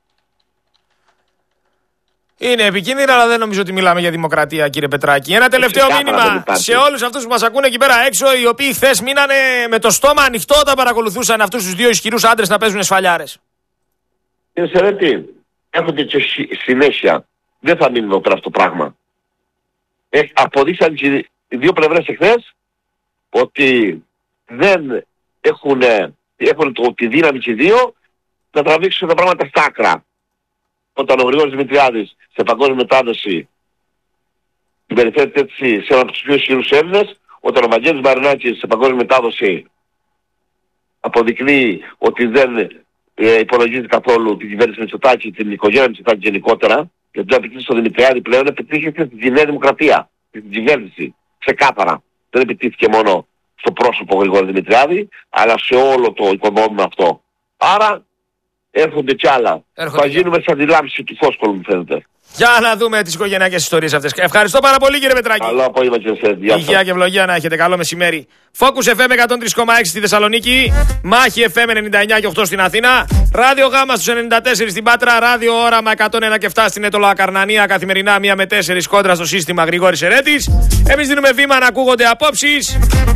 Είναι επικίνδυνα, αλλά δεν νομίζω ότι μιλάμε για δημοκρατία, κύριε Πετράκη. Ένα τελευταίο μήνυμα σε όλους αυτούς που μας ακούνε εκεί πέρα έξω, οι οποίοι χθες μείνανε με το στόμα ανοιχτό όταν παρακολουθούσαν αυτούς τους δύο ισχυρούς άντρες να παίζουν σφαλιάρες. Κύριε Σερέτη, έρχονται και συνέχεια. Δεν θα μείνει εδώ πέρα αυτό το πράγμα. Έχει αποδείξαν και οι δύο πλευρές εχθές ότι δεν έχουν, έχουν το, τη δύναμη και οι δύο να τραβήξουν τα πράγματα στα άκρα. Όταν ο Γρηγόρης Δημητριάδης σε παγκόσμια μετάδοση συμπεριφέρεται έτσι σε έναν από τους πιο ισχυρούς Έλληνες, όταν ο Βαγγέλης Μαρινάκης σε παγκόσμια μετάδοση αποδεικνύει ότι δεν ε, υπολογίζει καθόλου την κυβέρνηση Μητσοτάκη, την οικογένεια Μητσοτάκη γενικότερα, γιατί δεν επιτύχει στο Δημητριάδη πλέον, επιτύχθηκε στην Νέα Δημοκρατία, στην κυβέρνηση, ξεκάθαρα. Δεν επιτύχθηκε μόνο στο πρόσωπο Γρηγόρη Δημητριάδη, αλλά σε όλο το οικοδόμημα αυτό. Άρα έρχονται κι άλλα. Έρχονται. Θα γίνουμε σαν τη λάμψη του φόσκολου, μου φαίνεται. Για να δούμε τις οικογενειακές ιστορίες αυτές. Ευχαριστώ πάρα πολύ, κύριε Πετράκη. Καλό απόγευμα, κύριε Σέρτη. Υγεία και ευλογία να έχετε. Καλό μεσημέρι. Focus εφ εμ εκατόν τρία κόμμα έξι στη Θεσσαλονίκη. Μάχη εφ εμ ενενήντα εννιά και οκτώ στην Αθήνα. Ράδιο Γάμα στους ενενήντα τέσσερα στην Πάτρα. Ράδιο Όραμα εκατόν ένα και επτά στην Έτωλο Ακαρνανία. Καθημερινά μία με τέσσερα κόντρα στο σύστημα Γρηγόρης Ερέτης. Εμείς δίνουμε βήμα να ακούγονται απόψεις.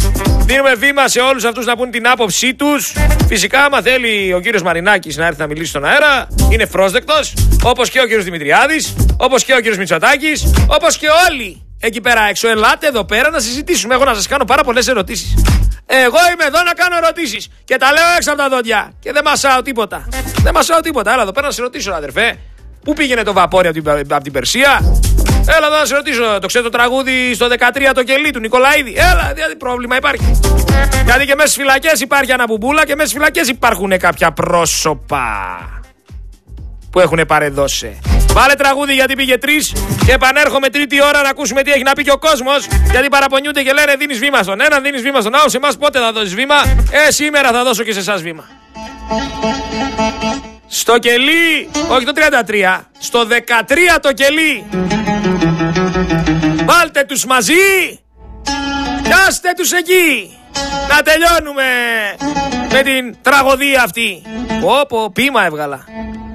Δίνουμε βήμα σε όλους αυτούς να πούν την άποψή τους. Φυσικά, άμα θέλει ο κύριος Μαρινάκης να έρθει να μιλήσει στον αέρα, είναι φρόσδεκτος. Όπως και ο κύριος Δημητριάδης, όπως και ο κύριος Μητσοτάκης, όπως και όλοι εκεί πέρα έξω. Ελάτε εδώ πέρα να συζητήσουμε. Εγώ να σας κάνω πάρα πολλές ερωτήσεις. Εγώ είμαι εδώ να κάνω ερωτήσεις. Και τα λέω έξω από τα δόντια. Και δεν μασάω τίποτα. Δεν μασάω τίποτα. Έλα εδώ πέρα να σε ρωτήσω, αδερφέ. Πού πήγαινε το βαπόρι από την, από την Περσία? Έλα εδώ να σε ρωτήσω. Το ξέρετε το τραγούδι στο δεκατρία το κελί του Νικολαίδη? Έλα, δηλαδή πρόβλημα υπάρχει. Γιατί και μέσα στις φυλακές υπάρχει αναμπουμπούλα και μέσα στις φυλακές υπάρχουν κάποια πρόσωπα που έχουν παρεδώσει. Βάλε τραγούδι γιατί πήγε τρεις και επανέρχομαι τρίτη ώρα να ακούσουμε τι έχει να πει και ο κόσμος. Γιατί παραπονιούνται και λένε δίνεις βήμα στον έναν, δίνεις βήμα στον άλλο. Σε εμάς πότε θα δώσεις βήμα? Ε, σήμερα θα δώσω και σε εσάς βήμα. Στο κελί, όχι το τριάντα τρία, στο δεκατρία το κελί. Βάλτε τους μαζί, πιάστε τους εκεί. Να τελειώνουμε με την τραγωδία αυτή. Πω πω, ποίημα έβγαλα.